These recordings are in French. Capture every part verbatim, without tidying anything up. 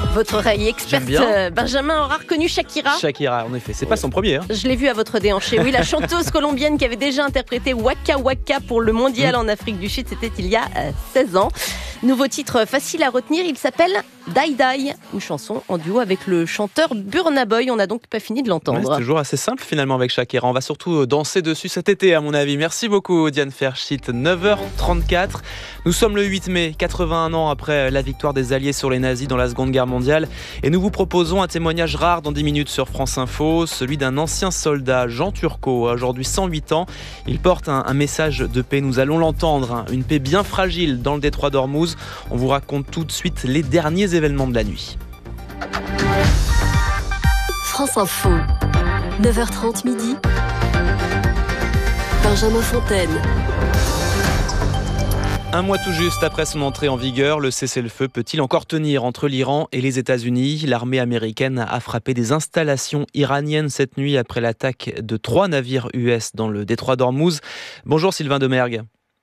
Votre oreille experte, euh, Benjamin aura reconnu Shakira. Shakira, en effet. C'est pas son premier. Hein. Je l'ai vu à votre déhanché. Oui, la chanteuse colombienne qui avait déjà interprété Waka Waka pour le mondial mmh. en Afrique du Sud. C'était il y a euh, seize ans. Nouveau titre facile à retenir. Il s'appelle Die Die. Une chanson en duo avec le chanteur Burna Boy. On n'a donc pas fini de l'entendre. Ouais, c'est toujours assez simple finalement avec Shakira. On va surtout danser dessus cet été, à mon avis. Merci beaucoup, Diane Ferschit. neuf heures trente-quatre. Nous sommes le huit mai, quatre-vingt-un ans après la victoire des Alliés sur les nazis dans la Seconde Guerre mondiale. Et nous vous proposons un témoignage rare dans dix minutes sur France Info, celui d'un ancien soldat, Jean Turcot, aujourd'hui cent huit ans. Il porte un, un message de paix, nous allons l'entendre, hein, une paix bien fragile dans le détroit d'Ormuz. On vous raconte tout de suite les derniers événements de la nuit. France Info, neuf heures trente midi. Benjamin Fontaine. Un mois tout juste après son entrée en vigueur, le cessez-le-feu peut-il encore tenir entre l'Iran et les États-Unis ? L'armée américaine a frappé des installations iraniennes cette nuit après l'attaque de trois navires U S dans le détroit d'Ormuz. Bonjour Sylvain Demergue.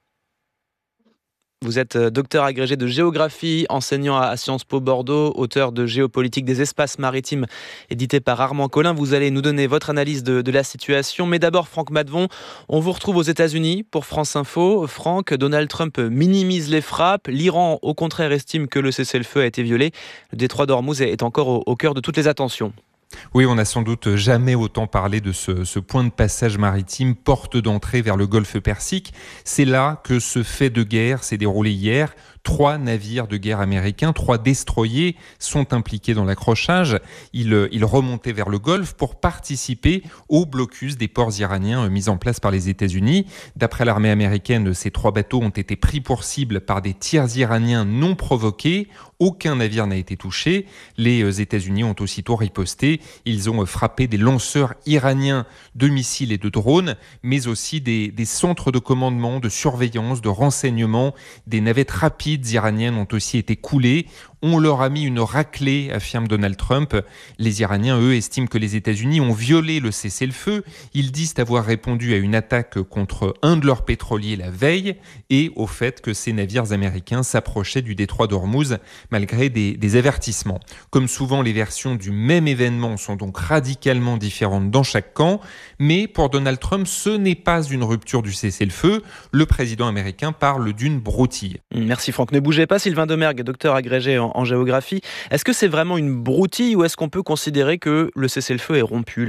Vous êtes docteur agrégé de géographie, enseignant à Sciences Po Bordeaux, auteur de Géopolitique des espaces maritimes, édité par Armand Collin. Vous allez nous donner votre analyse de, de la situation. Mais d'abord, Franck Maddevon, on vous retrouve aux États-Unis pour France Info. Franck, Donald Trump minimise les frappes. L'Iran, au contraire, estime que le cessez-le-feu a été violé. Le détroit d'Ormuz est encore au, au cœur de toutes les attentions. Oui, on n'a sans doute jamais autant parlé de ce, ce point de passage maritime, porte d'entrée vers le golfe Persique. C'est là que ce fait de guerre s'est déroulé hier. Trois navires de guerre américains, trois destroyers sont impliqués dans l'accrochage. Ils, ils remontaient vers le Golfe pour participer au blocus des ports iraniens mis en place par les États-Unis. D'après l'armée américaine, ces trois bateaux ont été pris pour cible par des tirs iraniens non provoqués. Aucun navire n'a été touché. Les États-Unis ont aussitôt riposté. Ils ont frappé des lanceurs iraniens de missiles et de drones, mais aussi des, des centres de commandement, de surveillance, de renseignement, des navettes rapides iraniennes ont aussi été coulées. On leur a mis une raclée, affirme Donald Trump. Les Iraniens, eux, estiment que les États-Unis ont violé le cessez-le-feu. Ils disent avoir répondu à une attaque contre un de leurs pétroliers la veille et au fait que ces navires américains s'approchaient du détroit d'Ormuz malgré des, des avertissements. Comme souvent, les versions du même événement sont donc radicalement différentes dans chaque camp. Mais pour Donald Trump, ce n'est pas une rupture du cessez-le-feu. Le président américain parle d'une broutille. Merci Franck. Ne bougez pas, Sylvain Demergue, docteur agrégé en, en géographie. Est-ce que c'est vraiment une broutille ou est-ce qu'on peut considérer que le cessez-le-feu est rompu là ?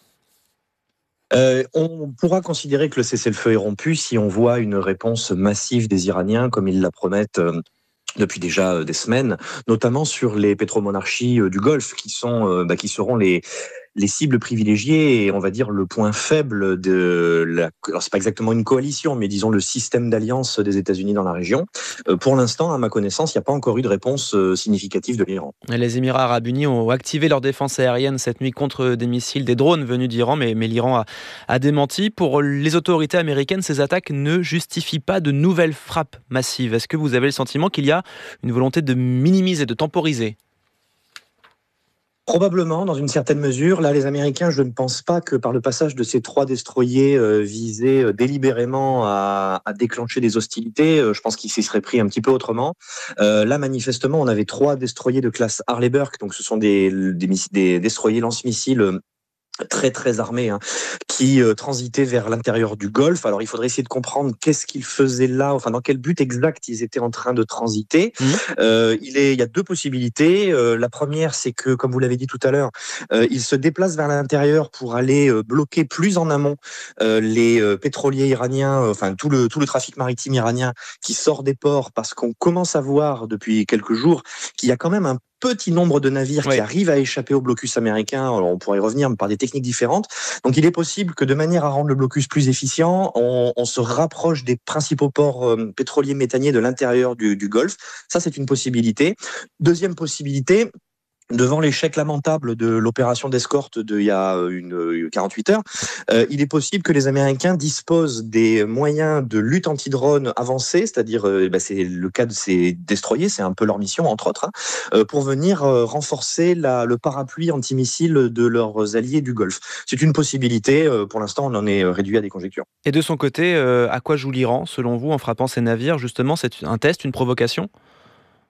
Euh, on pourra considérer que le cessez-le-feu est rompu si on voit une réponse massive des Iraniens, comme ils la promettent euh, depuis déjà euh, des semaines, notamment sur les pétromonarchies euh, du Golfe, qui sont, euh, bah, qui seront les les cibles privilégiées et on va dire le point faible de la, alors c'est pas exactement une coalition, mais disons le système d'alliance des États-Unis dans la région. Euh, pour l'instant, à ma connaissance, il n'y a pas encore eu de réponse euh, significative de l'Iran. Les Émirats arabes unis ont activé leur défense aérienne cette nuit contre des missiles, des drones venus d'Iran, mais, mais l'Iran a, a démenti. Pour les autorités américaines, ces attaques ne justifient pas de nouvelles frappes massives. Est-ce que vous avez le sentiment qu'il y a une volonté de minimiser, de temporiser ? Probablement, dans une certaine mesure. Là, les Américains, je ne pense pas que par le passage de ces trois destroyers euh, visaient euh, délibérément à, à déclencher des hostilités. Euh, je pense qu'ils s'y seraient pris un petit peu autrement. Euh, là, manifestement, on avait trois destroyers de classe Arleigh-Burke, donc ce sont des, des, des destroyers lance-missiles euh, très très armés, hein, qui euh, transitaient vers l'intérieur du Golfe. Alors il faudrait essayer de comprendre qu'est-ce qu'ils faisaient là, enfin dans quel but exact ils étaient en train de transiter. Mmh. Euh, il, est, il y a deux possibilités. Euh, la première, c'est que, comme vous l'avez dit tout à l'heure, euh, ils se déplacent vers l'intérieur pour aller euh, bloquer plus en amont euh, les euh, pétroliers iraniens, euh, enfin tout le tout le trafic maritime iranien qui sort des ports, parce qu'on commence à voir depuis quelques jours qu'il y a quand même un petit nombre de navires oui. qui arrivent à échapper au blocus américain. Alors on pourrait y revenir mais par des techniques différentes. Donc il est possible que de manière à rendre le blocus plus efficient, on, on se rapproche des principaux ports euh, pétroliers méthaniers de l'intérieur du, du Golfe. Ça, c'est une possibilité. Deuxième possibilité, devant l'échec lamentable de l'opération d'escorte d'il y a une, quarante-huit heures, euh, il est possible que les Américains disposent des moyens de lutte anti-drone avancés, c'est-à-dire, euh, bah, c'est le cas de ces destroyers, c'est un peu leur mission, entre autres, hein, euh, pour venir euh, renforcer la, le parapluie antimissile de leurs alliés du Golfe. C'est une possibilité, euh, pour l'instant, on en est réduit à des conjectures. Et de son côté, euh, à quoi joue l'Iran, selon vous, en frappant ces navires ? Justement, c'est un test, une provocation ?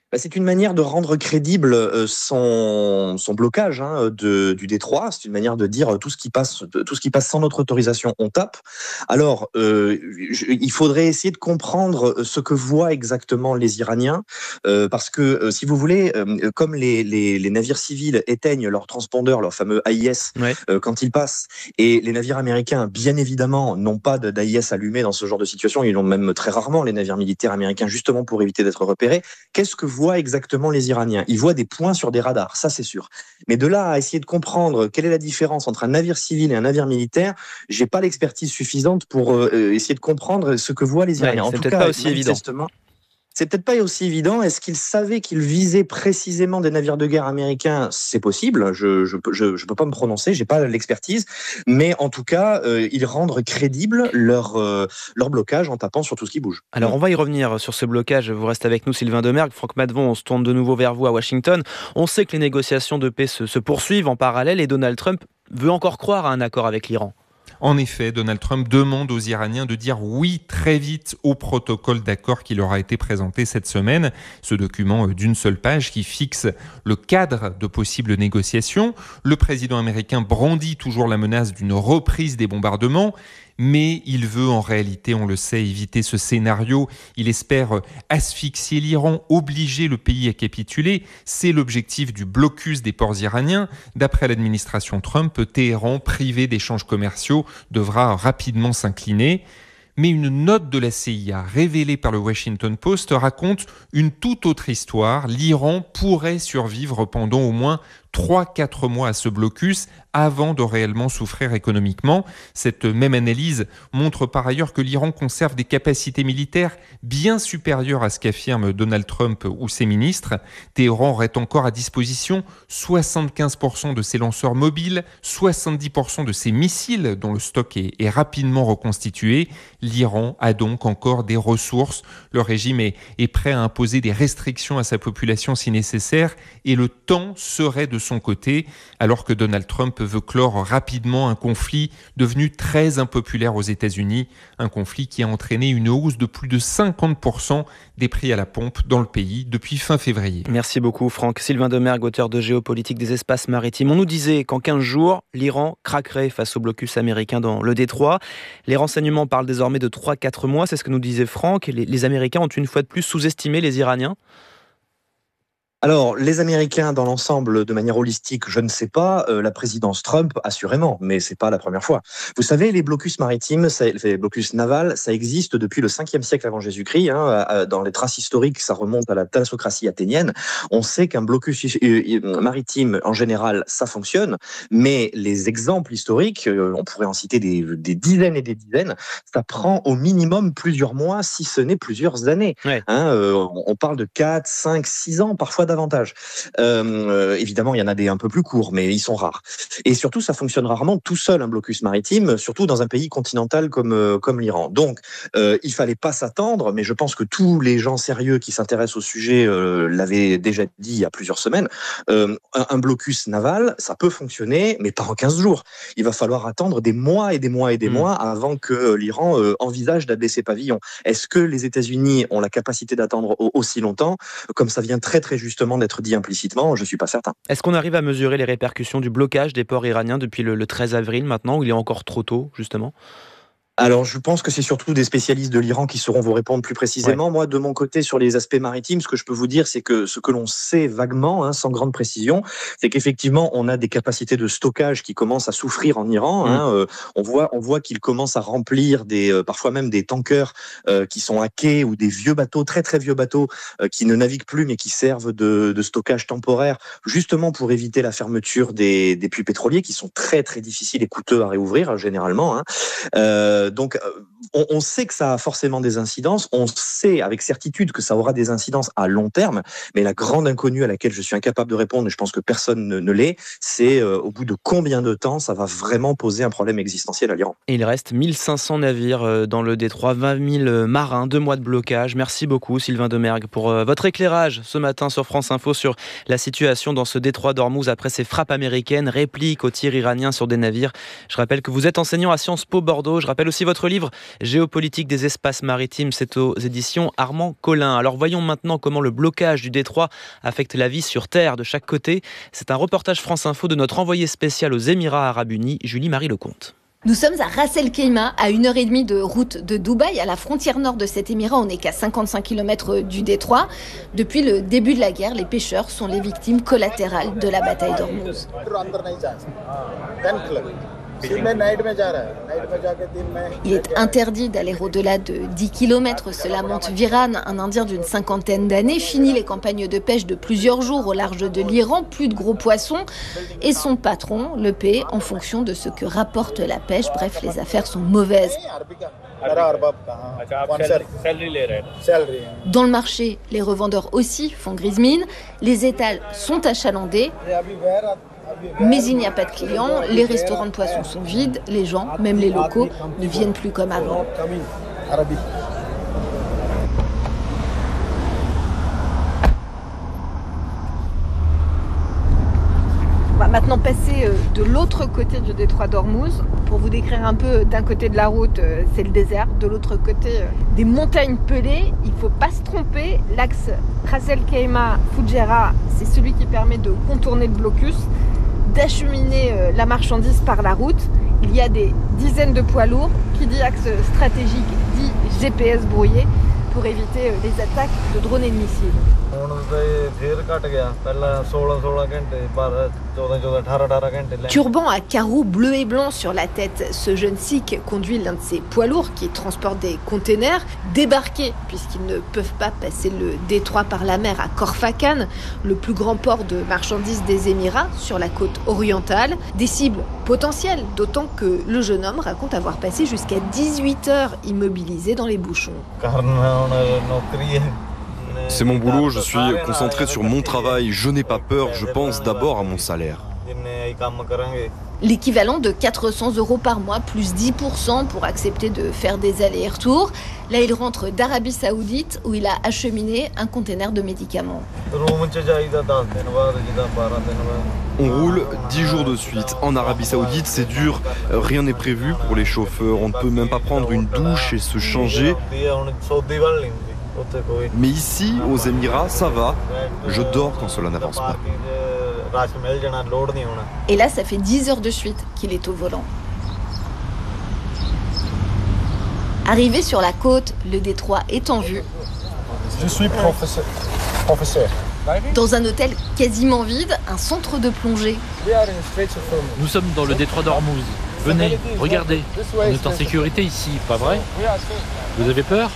Bah, c'est une manière de rendre crédible euh, son, son blocage hein, de, du détroit. C'est une manière de dire euh, tout ce qui passe, tout ce qui passe sans notre autorisation, on tape. Alors, euh, je, il faudrait essayer de comprendre ce que voient exactement les Iraniens, euh, parce que euh, si vous voulez, euh, comme les, les, les navires civils éteignent leur transpondeur, leur fameux A I S, Ouais. euh, quand ils passent, et les navires américains, bien évidemment, n'ont pas d'A I S allumé dans ce genre de situation. Ils l'ont même très rarement, les navires militaires américains, justement pour éviter d'être repérés. Qu'est-ce que voient exactement les Iraniens? Ils voient des points sur des radars, ça c'est sûr. Mais de là à essayer de comprendre quelle est la différence entre un navire civil et un navire militaire, j'ai pas l'expertise suffisante pour euh, essayer de comprendre ce que voient les Iraniens. Ouais, en c'est tout peut-être cas, pas aussi évident. manifestement, c'est peut-être pas aussi évident. Est-ce qu'ils savaient qu'ils visaient précisément des navires de guerre américains? C'est possible. Je je, je je peux pas me prononcer. J'ai pas l'expertise. Mais en tout cas, euh, ils rendent crédible leur euh, leur blocage en tapant sur tout ce qui bouge. Alors, on va y revenir sur ce blocage. Vous restez avec nous, Sylvain Demergue. Franck Maddevon, on se tourne de nouveau vers vous à Washington. On sait que les négociations de paix se, se poursuivent en parallèle et Donald Trump veut encore croire à un accord avec l'Iran. En effet, Donald Trump demande aux Iraniens de dire oui très vite au protocole d'accord qui leur a été présenté cette semaine. Ce document d'une seule page qui fixe le cadre de possibles négociations. Le président américain brandit toujours la menace d'une reprise des bombardements. Mais il veut en réalité, on le sait, éviter ce scénario. Il espère asphyxier l'Iran, obliger le pays à capituler. C'est l'objectif du blocus des ports iraniens. D'après l'administration Trump, Téhéran, privé d'échanges commerciaux, devra rapidement s'incliner. Mais une note de la C I A révélée par le Washington Post raconte une toute autre histoire. L'Iran pourrait survivre pendant au moins trois à quatre mois à ce blocus avant de réellement souffrir économiquement. Cette même analyse montre par ailleurs que l'Iran conserve des capacités militaires bien supérieures à ce qu'affirment Donald Trump ou ses ministres. Téhéran aurait encore à disposition soixante-quinze pour cent de ses lanceurs mobiles, soixante-dix pour cent de ses missiles dont le stock est, est rapidement reconstitué. L'Iran a donc encore des ressources. Le régime est, est prêt à imposer des restrictions à sa population si nécessaire et le temps serait de son côté, alors que Donald Trump veut clore rapidement un conflit devenu très impopulaire aux États-Unis, un conflit qui a entraîné une hausse de plus de cinquante pour cent des prix à la pompe dans le pays depuis fin février. Merci beaucoup Franck. Sylvain Demergue, auteur de Géopolitique des espaces maritimes. On nous disait qu'en quinze jours, l'Iran craquerait face au blocus américain dans le détroit. Les renseignements parlent désormais de trois à quatre mois, c'est ce que nous disait Franck. Les, les Américains ont une fois de plus sous-estimé les Iraniens. Alors, les Américains, dans l'ensemble, de manière holistique, je ne sais pas. Euh, la présidence Trump, assurément, mais c'est pas la première fois. Vous savez, les blocus maritimes, ça, les blocus navals, ça existe depuis le cinquième siècle avant Jésus-Christ. Hein, dans les traces historiques, ça remonte à la thalassocratie athénienne. On sait qu'un blocus maritime, en général, ça fonctionne, mais les exemples historiques, on pourrait en citer des, des dizaines et des dizaines, ça prend au minimum plusieurs mois, si ce n'est plusieurs années. Ouais. Hein, euh, on parle de quatre, cinq, six ans, parfois davantage. Euh, évidemment, il y en a des un peu plus courts, mais ils sont rares. Et surtout, ça fonctionne rarement tout seul, un blocus maritime, surtout dans un pays continental comme, euh, comme l'Iran. Donc, euh, il fallait pas s'attendre, mais je pense que tous les gens sérieux qui s'intéressent au sujet euh, l'avaient déjà dit il y a plusieurs semaines. Euh, un, un blocus naval, ça peut fonctionner, mais pas en quinze jours. Il va falloir attendre des mois et des mois et des mmh. mois avant que l'Iran euh, envisage d'abaisser pavillon. Est-ce que les États-Unis ont la capacité d'attendre aussi longtemps? Comme ça vient très très justement d'être dit implicitement, je ne suis pas certain. Est-ce qu'on arrive à mesurer les répercussions du blocage des ports iraniens depuis le, le treize avril maintenant, ou il est encore trop tôt, justement ? Alors, je pense que c'est surtout des spécialistes de l'Iran qui sauront vous répondre plus précisément. Ouais. Moi, de mon côté, sur les aspects maritimes, ce que je peux vous dire, c'est que ce que l'on sait vaguement, hein, sans grande précision, c'est qu'effectivement, on a des capacités de stockage qui commencent à souffrir en Iran. Mmh. Hein, euh, on voit, on voit qu'ils commencent à remplir des, euh, parfois même des tankers euh, qui sont à quai ou des vieux bateaux, très très vieux bateaux, euh, qui ne naviguent plus mais qui servent de, de stockage temporaire, justement pour éviter la fermeture des, des puits pétroliers qui sont très très difficiles et coûteux à réouvrir généralement. Hein. Euh, Donc, on, on sait que ça a forcément des incidences. On sait avec certitude que ça aura des incidences à long terme. Mais la grande inconnue à laquelle je suis incapable de répondre, et je pense que personne ne, ne l'est, c'est euh, au bout de combien de temps ça va vraiment poser un problème existentiel à l'Iran. Et il reste mille cinq cents navires dans le détroit, vingt mille marins, deux mois de blocage. Merci beaucoup, Sylvain Demergue, pour euh, votre éclairage ce matin sur France Info sur la situation dans ce détroit d'Ormuz après ces frappes américaines, répliques aux tirs iraniens sur des navires. Je rappelle que vous êtes enseignant à Sciences Po Bordeaux. Je rappelle aussi aussi votre livre Géopolitique des espaces maritimes, c'est aux éditions Armand Collin. Alors voyons maintenant comment le blocage du détroit affecte la vie sur Terre de chaque côté. C'est un reportage France Info de notre envoyée spéciale aux Émirats Arabes Unis, Julie-Marie Lecomte. Nous sommes à Ras El Kheimah, à une heure et demie de route de Dubaï, à la frontière nord de cet émirat. On n'est qu'à cinquante-cinq kilomètres du détroit. Depuis le début de la guerre, les pêcheurs sont les victimes collatérales de la bataille d'Ormuz. Il est interdit d'aller au-delà de dix kilomètres. Cela monte Viran, un Indien d'une cinquantaine d'années, finit les campagnes de pêche de plusieurs jours au large de l'Iran, plus de gros poissons. Et son patron le paie en fonction de ce que rapporte la pêche. Bref, les affaires sont mauvaises. Dans le marché, les revendeurs aussi font grise mine. Les étals sont achalandés. Mais il n'y a pas de clients, les restaurants de poissons sont vides, les gens, même les locaux, ne viennent plus comme avant. On va maintenant passer de l'autre côté du détroit d'Ormuz. Pour vous décrire un peu, d'un côté de la route, c'est le désert, de l'autre côté, des montagnes pelées. Il ne faut pas se tromper, l'axe Ras El Kheimah-Fujairah, c'est celui qui permet de contourner le blocus, d'acheminer la marchandise par la route. Il y a des dizaines de poids lourds. Qui dit axe stratégique dit G P S brouillé pour éviter les attaques de drones et de missiles. Turban à carreaux bleus et blancs sur la tête, ce jeune sikh conduit l'un de ces poids lourds qui transportent des containers débarqués puisqu'ils ne peuvent pas passer le détroit par la mer à Khor Fakkan, le plus grand port de marchandises des Émirats sur la côte orientale. Des cibles potentielles, d'autant que le jeune homme raconte avoir passé jusqu'à dix-huit heures immobilisé dans les bouchons. C'est mon boulot, je suis concentré sur mon travail, je n'ai pas peur, je pense d'abord à mon salaire. L'équivalent de quatre cents euros par mois, plus dix pour cent pour accepter de faire des allers-retours. Là, il rentre d'Arabie Saoudite où il a acheminé un conteneur de médicaments. On roule dix jours de suite. En Arabie Saoudite, c'est dur, rien n'est prévu pour les chauffeurs, on ne peut même pas prendre une douche et se changer. Mais ici, aux Émirats, ça va. Je dors quand cela n'avance pas. Et là, ça fait dix heures de suite qu'il est au volant. Arrivé sur la côte, le détroit est en vue. Je suis professeur. professeur. Dans un hôtel quasiment vide, un centre de plongée. Nous sommes dans le détroit d'Ormuz. Venez, regardez. On est en sécurité ici, pas vrai? Vous avez peur?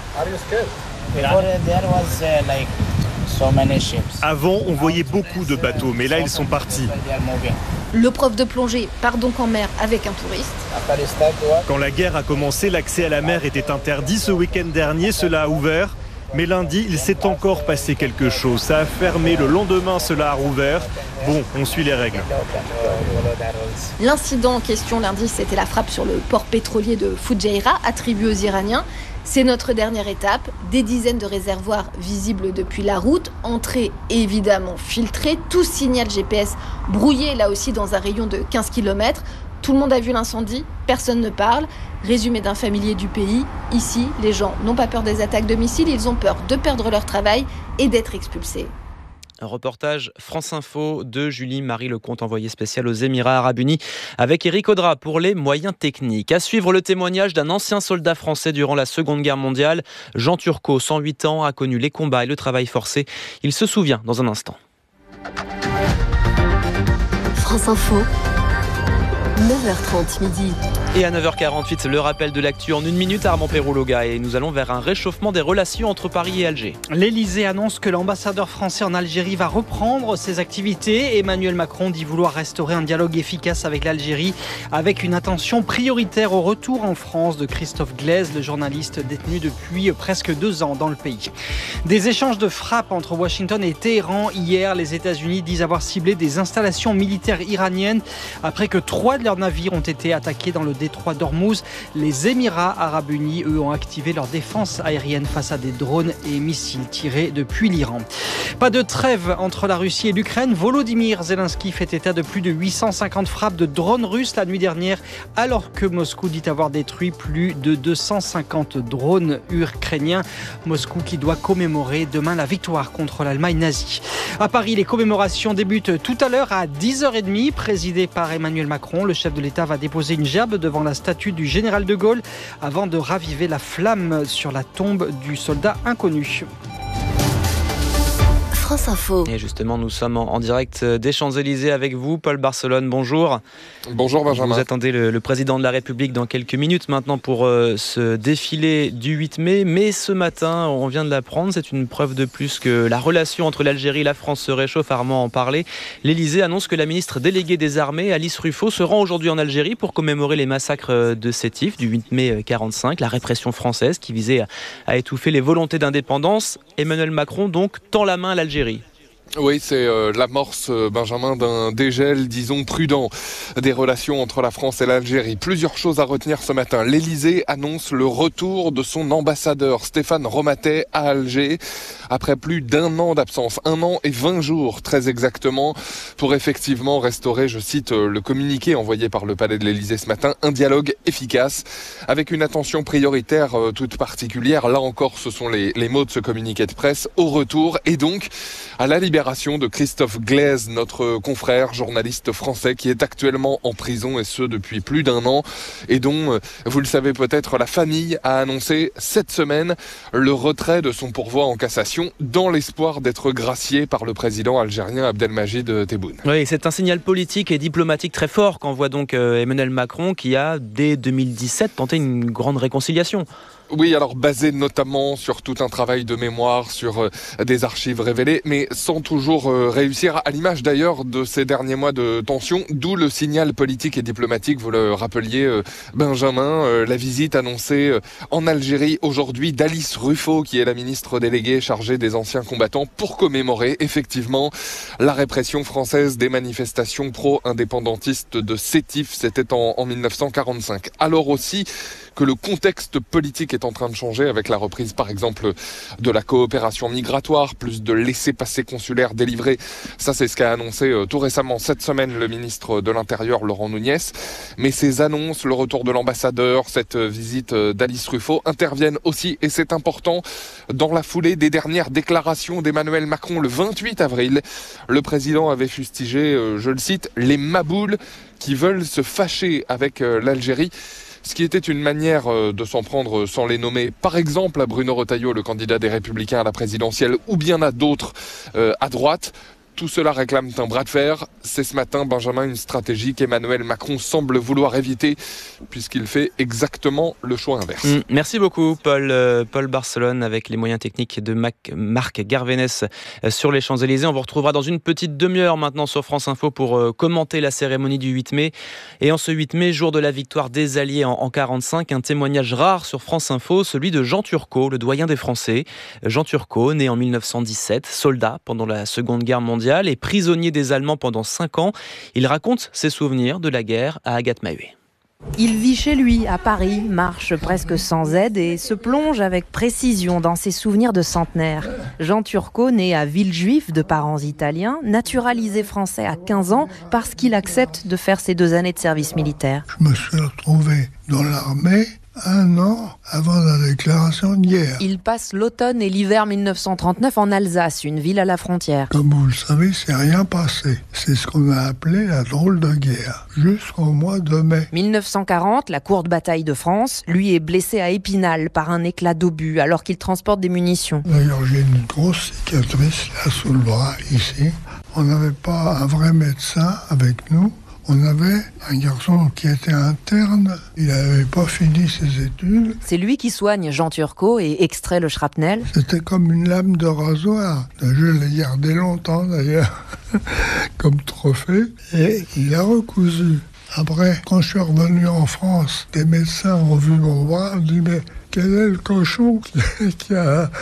Avant, on voyait beaucoup de bateaux, mais là, ils sont partis. Le prof de plongée part donc en mer avec un touriste. Quand la guerre a commencé, l'accès à la mer était interdit. Ce week-end dernier, cela a ouvert. Mais lundi, il s'est encore passé quelque chose. Ça a fermé. Le lendemain, cela a rouvert. Bon, on suit les règles. L'incident en question lundi, c'était la frappe sur le port pétrolier de Fujairah, attribué aux Iraniens. C'est notre dernière étape. Des dizaines de réservoirs visibles depuis la route. Entrée évidemment filtrée. Tout signal G P S brouillé, là aussi dans un rayon de quinze kilomètres. Tout le monde a vu l'incendie, personne ne parle. Résumé d'un familier du pays, ici, les gens n'ont pas peur des attaques de missiles, ils ont peur de perdre leur travail et d'être expulsés. Un reportage France Info de Julie-Marie Lecomte, envoyée spéciale aux Émirats Arabes Unis, avec Éric Audra pour les moyens techniques. À suivre le témoignage d'un ancien soldat français durant la Seconde Guerre mondiale. Jean Turcot, cent huit ans, a connu les combats et le travail forcé. Il se souvient dans un instant. France Info, neuf heures trente midi. Et à neuf heures quarante-huit, le rappel de l'actu en une minute, Armand Perroulloga. Et nous allons vers un réchauffement des relations entre Paris et Alger. L'Elysée annonce que l'ambassadeur français en Algérie va reprendre ses activités. Emmanuel Macron dit vouloir restaurer un dialogue efficace avec l'Algérie, avec une attention prioritaire au retour en France de Christophe Glaise, le journaliste détenu depuis presque deux ans dans le pays. Des échanges de frappes entre Washington et Téhéran. Hier, les États-Unis disent avoir ciblé des installations militaires iraniennes après que trois de leurs navires ont été attaqués dans le détroit d'Ormuz. Les Émirats arabes unis, eux, ont activé leur défense aérienne face à des drones et missiles tirés depuis l'Iran. Pas de trêve entre la Russie et l'Ukraine. Volodymyr Zelensky fait état de plus de huit cent cinquante frappes de drones russes la nuit dernière, alors que Moscou dit avoir détruit plus de deux cent cinquante drones ukrainiens. Moscou qui doit commémorer demain la victoire contre l'Allemagne nazie. À Paris, les commémorations débutent tout à l'heure à dix heures trente, présidées par Emmanuel Macron. Le chef de l'État va déposer une gerbe devant la statue du général de Gaulle avant de raviver la flamme sur la tombe du soldat inconnu. France Info. Et justement, nous sommes en direct des Champs-Élysées avec vous, Paul Barcelone. Bonjour. Bonjour Benjamin. Vous attendez le, le président de la République dans quelques minutes maintenant pour euh, ce défilé du huit mai. Mais ce matin, on vient de l'apprendre, c'est une preuve de plus que la relation entre l'Algérie et la France se réchauffe. Armand en parlait. L'Élysée annonce que la ministre déléguée des Armées, Alice Ruffo, se rend aujourd'hui en Algérie pour commémorer les massacres de Sétif du huit mai quarante-cinq, la répression française qui visait à, à étouffer les volontés d'indépendance. Emmanuel Macron donc tend la main à l'Algérie. Oui, c'est euh, l'amorce, euh, Benjamin, d'un dégel, disons, prudent des relations entre la France et l'Algérie. Plusieurs choses à retenir ce matin. L'Élysée annonce le retour de son ambassadeur, Stéphane Romatet, à Alger, après plus d'un an d'absence. Un an et vingt jours, très exactement, pour effectivement restaurer, je cite euh, le communiqué envoyé par le palais de l'Élysée ce matin, un dialogue efficace, avec une attention prioritaire euh, toute particulière. Là encore, ce sont les, les mots de ce communiqué de presse, au retour, et donc à la libération de Christophe Glaise, notre confrère journaliste français qui est actuellement en prison et ce depuis plus d'un an et dont, vous le savez peut-être, la famille a annoncé cette semaine le retrait de son pourvoi en cassation dans l'espoir d'être gracié par le président algérien Abdelmajid Tebboune. Oui, c'est un signal politique et diplomatique très fort qu'envoie donc Emmanuel Macron qui a, dès deux mille dix-sept, tenté une grande réconciliation. Oui, alors basé notamment sur tout un travail de mémoire, sur euh, des archives révélées, mais sans toujours euh, réussir, à l'image d'ailleurs de ces derniers mois de tension, d'où le signal politique et diplomatique, vous le rappeliez euh, Benjamin, euh, la visite annoncée euh, en Algérie aujourd'hui d'Alice Ruffo, qui est la ministre déléguée chargée des anciens combattants, pour commémorer effectivement la répression française des manifestations pro-indépendantistes de Sétif, c'était en, en mille neuf cent quarante-cinq. Alors aussi que le contexte politique est en train de changer avec la reprise par exemple de la coopération migratoire, plus de laissez-passer consulaires délivrés. Ça c'est ce qu'a annoncé euh, tout récemment cette semaine le ministre de l'Intérieur Laurent Nunez. Mais ces annonces, le retour de l'ambassadeur, cette euh, visite euh, d'Alice Ruffo interviennent aussi, et c'est important, dans la foulée des dernières déclarations d'Emmanuel Macron le vingt-huit avril. Le président avait fustigé, euh, je le cite, les maboules qui veulent se fâcher avec euh, l'Algérie. Ce qui était une manière de s'en prendre sans les nommer, par exemple à Bruno Retailleau, le candidat des Républicains à la présidentielle, ou bien à d'autres euh, à droite. Tout cela réclame un bras de fer. C'est ce matin, Benjamin, une stratégie qu'Emmanuel Macron semble vouloir éviter, puisqu'il fait exactement le choix inverse. Mmh, merci beaucoup, Paul, euh, Paul Barcelone, avec les moyens techniques de Mac, Marc Garvenès euh, sur les Champs-Élysées. On vous retrouvera dans une petite demi-heure maintenant sur France Info pour euh, commenter la cérémonie du huit mai. Et en ce huit mai, jour de la victoire des Alliés en, en quarante-cinq, un témoignage rare sur France Info, celui de Jean Turcot, le doyen des Français. Jean Turcot, né en mille neuf cent dix-sept, soldat pendant la Seconde Guerre mondiale et prisonnier des Allemands pendant cinq ans. Il raconte ses souvenirs de la guerre à Agathe Maheuet. Il vit chez lui, à Paris, marche presque sans aide et se plonge avec précision dans ses souvenirs de centenaire. Jean Turcot, né à Villejuif de parents italiens, naturalisé français à quinze ans parce qu'il accepte de faire ses deux années de service militaire. Je me suis retrouvé dans l'armée un an avant la déclaration de guerre. Il passe l'automne et l'hiver mille neuf cent trente-neuf en Alsace, une ville à la frontière. Comme vous le savez, c'est rien passé. C'est ce qu'on a appelé la drôle de guerre, jusqu'au mois de mai. mille neuf cent quarante, la courte bataille de France, lui est blessé à Épinal par un éclat d'obus alors qu'il transporte des munitions. D'ailleurs, j'ai une grosse cicatrice là sous le bras, ici. On n'avait pas un vrai médecin avec nous. On avait un garçon qui était interne, il n'avait pas fini ses études. C'est lui qui soigne Jean Turcot et extrait le shrapnel. C'était comme une lame de rasoir. Je l'ai gardé longtemps d'ailleurs, comme trophée, et il a recousu. Après, quand je suis revenu en France, des médecins ont vu mon bras, ont dit « mais quel est le cochon qui a, qui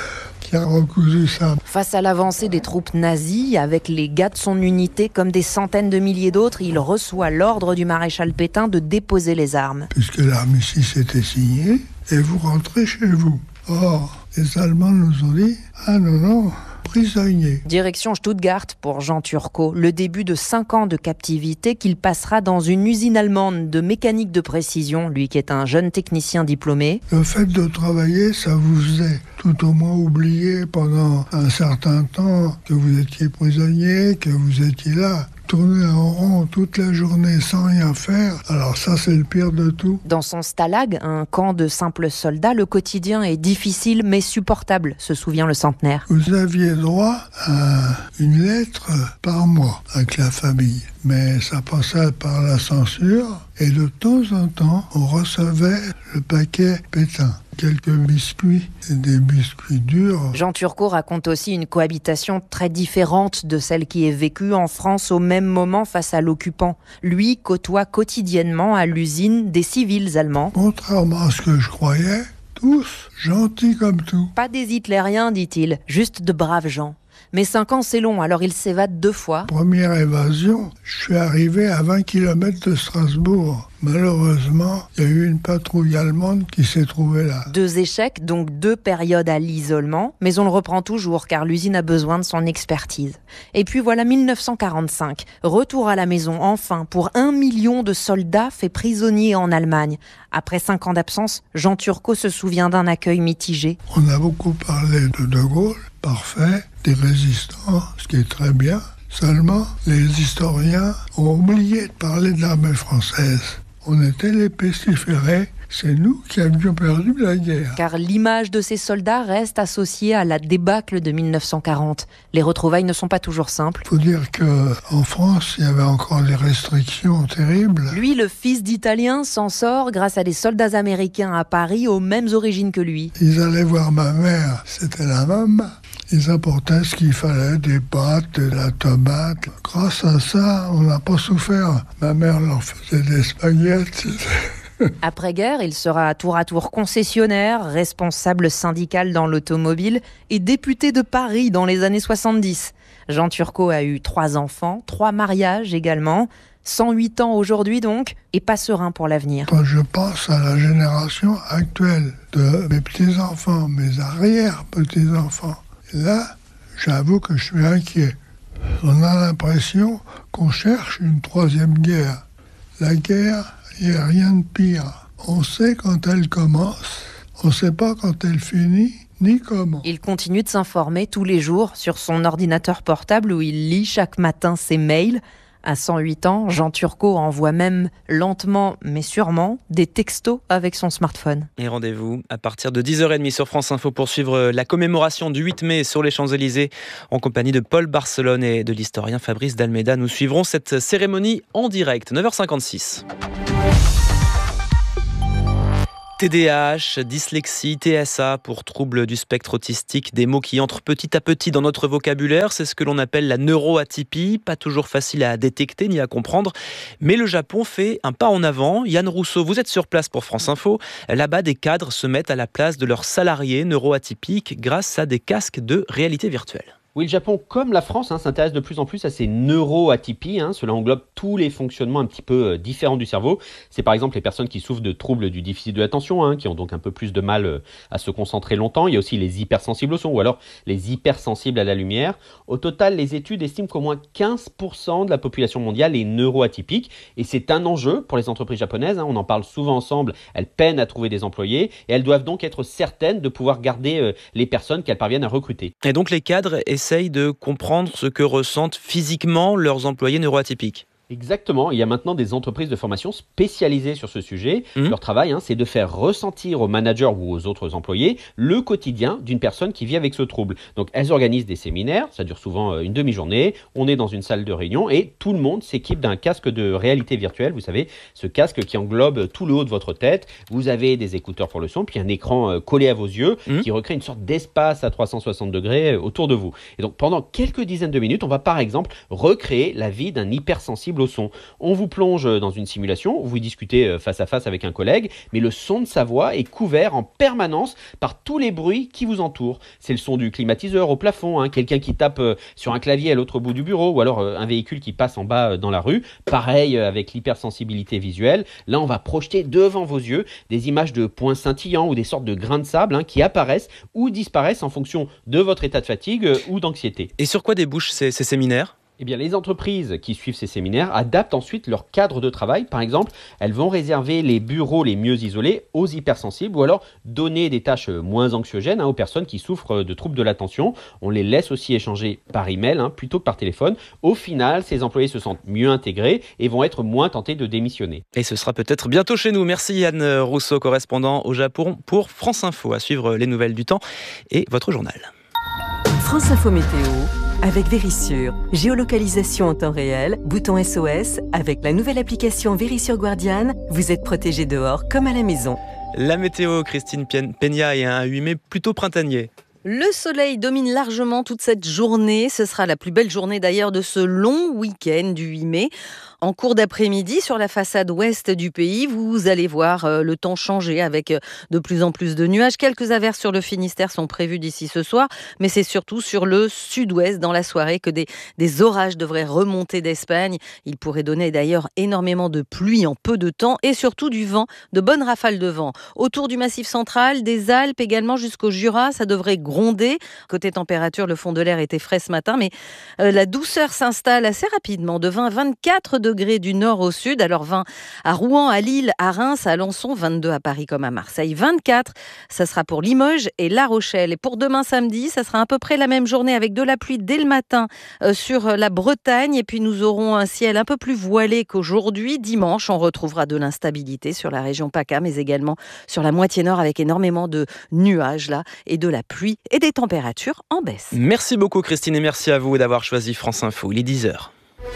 qui a recousu ça. Face à l'avancée des troupes nazies, avec les gars de son unité comme des centaines de milliers d'autres, il reçoit l'ordre du maréchal Pétain de déposer les armes. Puisque l'armistice était signé, et vous rentrez chez vous. Or, les Allemands nous ont dit « Ah non, non !» prisonnier. Direction Stuttgart pour Jean Turco, le début de cinq ans de captivité qu'il passera dans une usine allemande de mécanique de précision, lui qui est un jeune technicien diplômé. Le fait de travailler, ça vous faisait tout au moins oublier pendant un certain temps que vous étiez prisonnier, que vous étiez là. Tourner en rond toute la journée sans rien faire, alors ça c'est le pire de tout. Dans son stalag, un camp de simples soldats, le quotidien est difficile mais supportable, se souvient le centenaire. Vous aviez droit à une lettre par mois avec la famille, mais ça passait par la censure et de temps en temps on recevait le paquet Pétain. Quelques biscuits, et des biscuits durs. Jean Turco raconte aussi une cohabitation très différente de celle qui est vécue en France au même moment face à l'occupant. Lui côtoie quotidiennement à l'usine des civils allemands. Contrairement à ce que je croyais, tous gentils comme tout. Pas des hitlériens, dit-il, juste de braves gens. Mais cinq ans, c'est long, alors il s'évade deux fois. Première évasion, je suis arrivé à vingt kilomètres de Strasbourg. Malheureusement, il y a eu une patrouille allemande qui s'est trouvée là. Deux échecs, donc deux périodes à l'isolement, mais on le reprend toujours car l'usine a besoin de son expertise. Et puis voilà mille neuf cent quarante-cinq, retour à la maison enfin pour un million de soldats faits prisonniers en Allemagne. Après cinq ans d'absence, Jean Turco se souvient d'un accueil mitigé. On a beaucoup parlé de De Gaulle, parfait, des résistants, ce qui est très bien. Seulement, les historiens ont oublié de parler de l'armée française. On était les pestiférés, c'est nous qui avions perdu la guerre. Car l'image de ces soldats reste associée à la débâcle de mille neuf cent quarante. Les retrouvailles ne sont pas toujours simples. Il faut dire qu'en France, il y avait encore des restrictions terribles. Lui, le fils d'Italien, s'en sort grâce à des soldats américains à Paris aux mêmes origines que lui. Ils allaient voir ma mère, c'était la même. Ils apportaient ce qu'il fallait, des pâtes, de la tomate. Grâce à ça, on n'a pas souffert. Ma mère leur faisait des spaghettis. Après-guerre, il sera tour à tour concessionnaire, responsable syndical dans l'automobile et député de Paris dans les années soixante-dix. Jean Turco a eu trois enfants, trois mariages également. cent huit ans aujourd'hui donc, et pas serein pour l'avenir. Quand je pense à la génération actuelle de mes petits-enfants, mes arrière-petits-enfants, là, j'avoue que je suis inquiet. On a l'impression qu'on cherche une troisième guerre. La guerre, il n'y a rien de pire. On sait quand elle commence, on ne sait pas quand elle finit, ni comment. Il continue de s'informer tous les jours sur son ordinateur portable où il lit chaque matin ses mails. À cent huit ans, Jean Turco envoie même lentement mais sûrement des textos avec son smartphone. Et rendez-vous à partir de dix heures trente sur France Info pour suivre la commémoration du huit mai sur les Champs-Élysées en compagnie de Paul Barcelone et de l'historien Fabrice d'Almeida. Nous suivrons cette cérémonie en direct, neuf heures cinquante-six. T D A H, dyslexie, T S A pour troubles du spectre autistique, des mots qui entrent petit à petit dans notre vocabulaire. C'est ce que l'on appelle la neuroatypie, pas toujours facile à détecter ni à comprendre. Mais le Japon fait un pas en avant. Yann Rousseau, vous êtes sur place pour France Info. Là-bas, des cadres se mettent à la place de leurs salariés neuroatypiques grâce à des casques de réalité virtuelle. Oui, le Japon, comme la France, hein, s'intéresse de plus en plus à ces neuroatypies. Hein. Cela englobe tous les fonctionnements un petit peu euh, différents du cerveau. C'est par exemple les personnes qui souffrent de troubles du déficit de l'attention, hein, qui ont donc un peu plus de mal euh, à se concentrer longtemps. Il y a aussi les hypersensibles au son ou alors les hypersensibles à la lumière. Au total, les études estiment qu'au moins quinze pour cent de la population mondiale est neuroatypique. Et c'est un enjeu pour les entreprises japonaises. Hein. On en parle souvent ensemble. Elles peinent à trouver des employés et elles doivent donc être certaines de pouvoir garder euh, les personnes qu'elles parviennent à recruter. Et donc les cadres essayent de comprendre ce que ressentent physiquement leurs employés neuroatypiques. Exactement, il y a maintenant des entreprises de formation spécialisées sur ce sujet. Mmh. Leur travail, hein, c'est de faire ressentir aux managers ou aux autres employés le quotidien d'une personne qui vit avec ce trouble. Donc elles organisent des séminaires, ça dure souvent une demi-journée, on est dans une salle de réunion et tout le monde s'équipe d'un casque de réalité virtuelle, vous savez, ce casque qui englobe tout le haut de votre tête. Vous avez des écouteurs pour le son, puis un écran collé à vos yeux mmh. qui recrée une sorte d'espace à trois cent soixante degrés autour de vous. Et donc pendant quelques dizaines de minutes, on va par exemple recréer la vie d'un hypersensible sensible au son. On vous plonge dans une simulation, vous discutez face à face avec un collègue, mais le son de sa voix est couvert en permanence par tous les bruits qui vous entourent. C'est le son du climatiseur au plafond, hein, quelqu'un qui tape sur un clavier à l'autre bout du bureau, ou alors un véhicule qui passe en bas dans la rue. Pareil avec l'hypersensibilité visuelle. Là, on va projeter devant vos yeux des images de points scintillants ou des sortes de grains de sable hein, qui apparaissent ou disparaissent en fonction de votre état de fatigue ou d'anxiété. Et sur quoi débouchent ces, ces séminaires ? Eh bien, les entreprises qui suivent ces séminaires adaptent ensuite leur cadre de travail. Par exemple, elles vont réserver les bureaux les mieux isolés aux hypersensibles ou alors donner des tâches moins anxiogènes hein, aux personnes qui souffrent de troubles de l'attention. On les laisse aussi échanger par email hein, plutôt que par téléphone. Au final, ces employés se sentent mieux intégrés et vont être moins tentés de démissionner. Et ce sera peut-être bientôt chez nous. Merci Yann Rousseau, correspondant au Japon pour France Info. À suivre les nouvelles du temps et votre journal. France Info Météo avec Vérissure. Géolocalisation en temps réel, bouton S O S. Avec la nouvelle application Vérissure Guardian, vous êtes protégé dehors comme à la maison. La météo, Christine Peña, et un huit mai plutôt printanier. Le soleil domine largement toute cette journée. Ce sera la plus belle journée d'ailleurs de ce long week-end du huit mai. En cours d'après-midi, sur la façade ouest du pays, vous allez voir euh, le temps changer avec euh, de plus en plus de nuages. Quelques averses sur le Finistère sont prévues d'ici ce soir, mais c'est surtout sur le sud-ouest dans la soirée que des, des orages devraient remonter d'Espagne. Ils pourraient donner d'ailleurs énormément de pluie en peu de temps et surtout du vent, de bonnes rafales de vent. Autour du Massif central, des Alpes également jusqu'au Jura, ça devrait gronder. Côté température, le fond de l'air était frais ce matin, mais euh, la douceur s'installe assez rapidement, de vingt à vingt-quatre degrés du nord au sud. Alors vingt à Rouen, à Lille, à Reims, à Alençon, vingt-deux à Paris comme à Marseille, vingt-quatre. Ça sera pour Limoges et La Rochelle. Et pour demain samedi, ça sera à peu près la même journée avec de la pluie dès le matin euh, sur la Bretagne. Et puis nous aurons un ciel un peu plus voilé qu'aujourd'hui. Dimanche, on retrouvera de l'instabilité sur la région PACA, mais également sur la moitié nord avec énormément de nuages là et de la pluie et des températures en baisse. Merci beaucoup Christine et merci à vous d'avoir choisi France Info. Il est dix heures.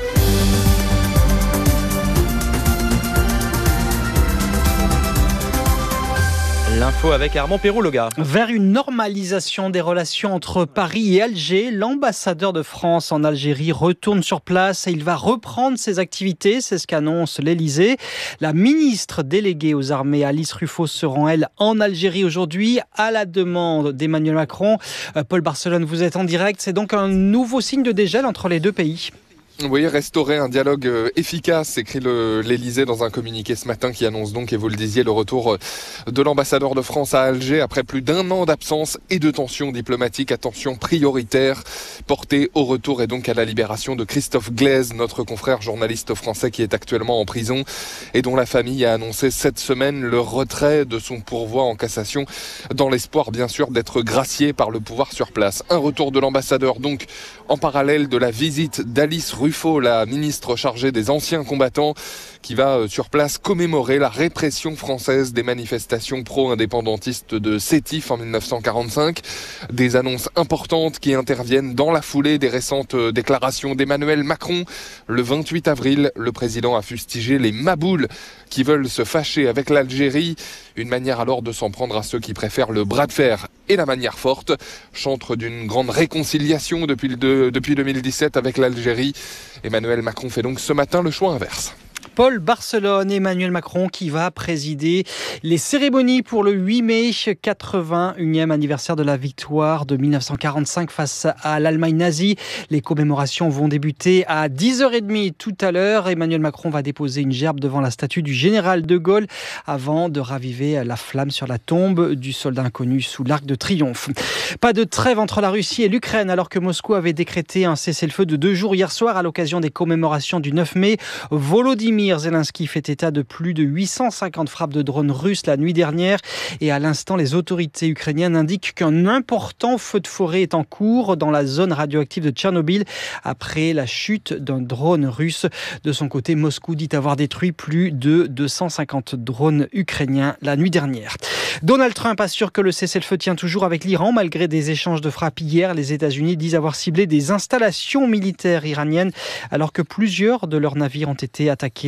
L'info avec Armand Perrault-Loga. Vers une normalisation des relations entre Paris et Alger, l'ambassadeur de France en Algérie retourne sur place et il va reprendre ses activités, c'est ce qu'annonce l'Élysée. La ministre déléguée aux armées Alice Ruffo se rend, elle, en Algérie aujourd'hui à la demande d'Emmanuel Macron. Paul Barcelone, vous êtes en direct, c'est donc un nouveau signe de dégel entre les deux pays. Oui, restaurer un dialogue efficace, écrit l'Élysée dans un communiqué ce matin qui annonce donc, et vous le disiez, le retour de l'ambassadeur de France à Alger après plus d'un an d'absence et de tensions diplomatiques. Attention prioritaire portée au retour et donc à la libération de Christophe Glaise, notre confrère journaliste français qui est actuellement en prison et dont la famille a annoncé cette semaine le retrait de son pourvoi en cassation dans l'espoir bien sûr d'être gracié par le pouvoir sur place. Un retour de l'ambassadeur donc en parallèle de la visite d'Alice Ruffo, la ministre chargée des anciens combattants, qui va sur place commémorer la répression française des manifestations pro-indépendantistes de Sétif en mille neuf cent quarante-cinq. Des annonces importantes qui interviennent dans la foulée des récentes déclarations d'Emmanuel Macron. Le vingt-huit avril, le président a fustigé les maboules qui veulent se fâcher avec l'Algérie. Une manière alors de s'en prendre à ceux qui préfèrent le bras de fer et la manière forte. Chantre d'une grande réconciliation depuis, le de, depuis deux mille dix-sept avec l'Algérie. Emmanuel Macron fait donc ce matin le choix inverse. Paul Barcelone, Emmanuel Macron qui va présider les cérémonies pour le huit mai, quatre-vingt-unième anniversaire de la victoire de mille neuf cent quarante-cinq face à l'Allemagne nazie. Les commémorations vont débuter à dix heures trente tout à l'heure. Emmanuel Macron va déposer une gerbe devant la statue du général de Gaulle avant de raviver la flamme sur la tombe du soldat inconnu sous l'Arc de Triomphe. Pas de trêve entre la Russie et l'Ukraine alors que Moscou avait décrété un cessez-le-feu de deux jours hier soir à l'occasion des commémorations du neuf mai. Volodymyr Zelensky fait état de plus de huit cent cinquante frappes de drones russes la nuit dernière et à l'instant les autorités ukrainiennes indiquent qu'un important feu de forêt est en cours dans la zone radioactive de Tchernobyl après la chute d'un drone russe. De son côté, Moscou dit avoir détruit plus de deux cent cinquante drones ukrainiens la nuit dernière. Donald Trump assure que le cessez-le-feu tient toujours avec l'Iran malgré des échanges de frappes hier. Les États-Unis disent avoir ciblé des installations militaires iraniennes alors que plusieurs de leurs navires ont été attaqués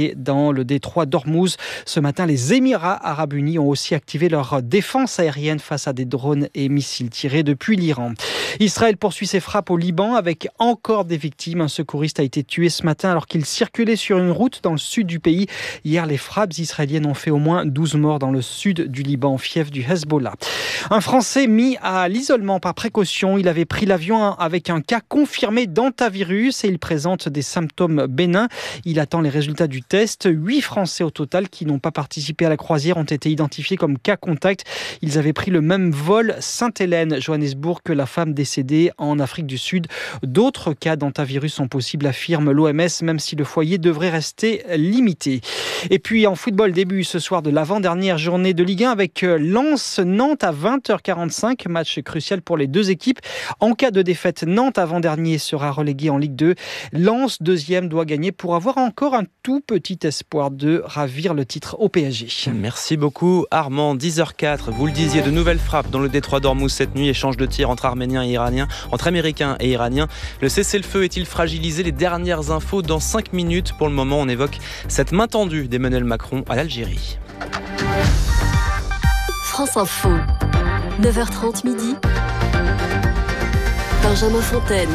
passé dans le détroit d'Ormuz. Ce matin, les Émirats arabes unis ont aussi activé leur défense aérienne face à des drones et missiles tirés depuis l'Iran. Israël poursuit ses frappes au Liban avec encore des victimes. Un secouriste a été tué ce matin alors qu'il circulait sur une route dans le sud du pays. Hier, les frappes israéliennes ont fait au moins douze morts dans le sud du Liban, fief du Hezbollah. Un Français mis à l'isolement par précaution. Il avait pris l'avion avec un cas confirmé d'hantavirus et il présente des symptômes bénins. Il attend les résultats du test. Huit Français au total qui n'ont pas participé à la croisière ont été identifiés comme cas contact. Ils avaient pris le même vol Sainte-Hélène-Johannesburg que la femme décédée en Afrique du Sud. D'autres cas d'hantavirus sont possibles, affirme l'O M S, même si le foyer devrait rester limité. Et puis en football, début ce soir de l'avant-dernière journée de Ligue un avec Lens-Nantes à vingt heures quarante-cinq. Match crucial pour les deux équipes. En cas de défaite, Nantes avant-dernier sera relégué en Ligue deux. Lens, deuxième, doit gagner pour avoir encore un tout petit espoir de ravir le titre au P S G. Merci beaucoup Armand. dix heures quatre, vous le disiez, de nouvelles frappes dans le détroit d'Ormuz cette nuit. Échange de tirs entre Arméniens et Iraniens, entre Américains et Iraniens. Le cessez-le-feu est-il fragilisé? Les dernières infos dans cinq minutes. Pour le moment, on évoque cette main tendue d'Emmanuel Macron à l'Algérie. France Info, neuf heures trente midi. Benjamin Fontaine.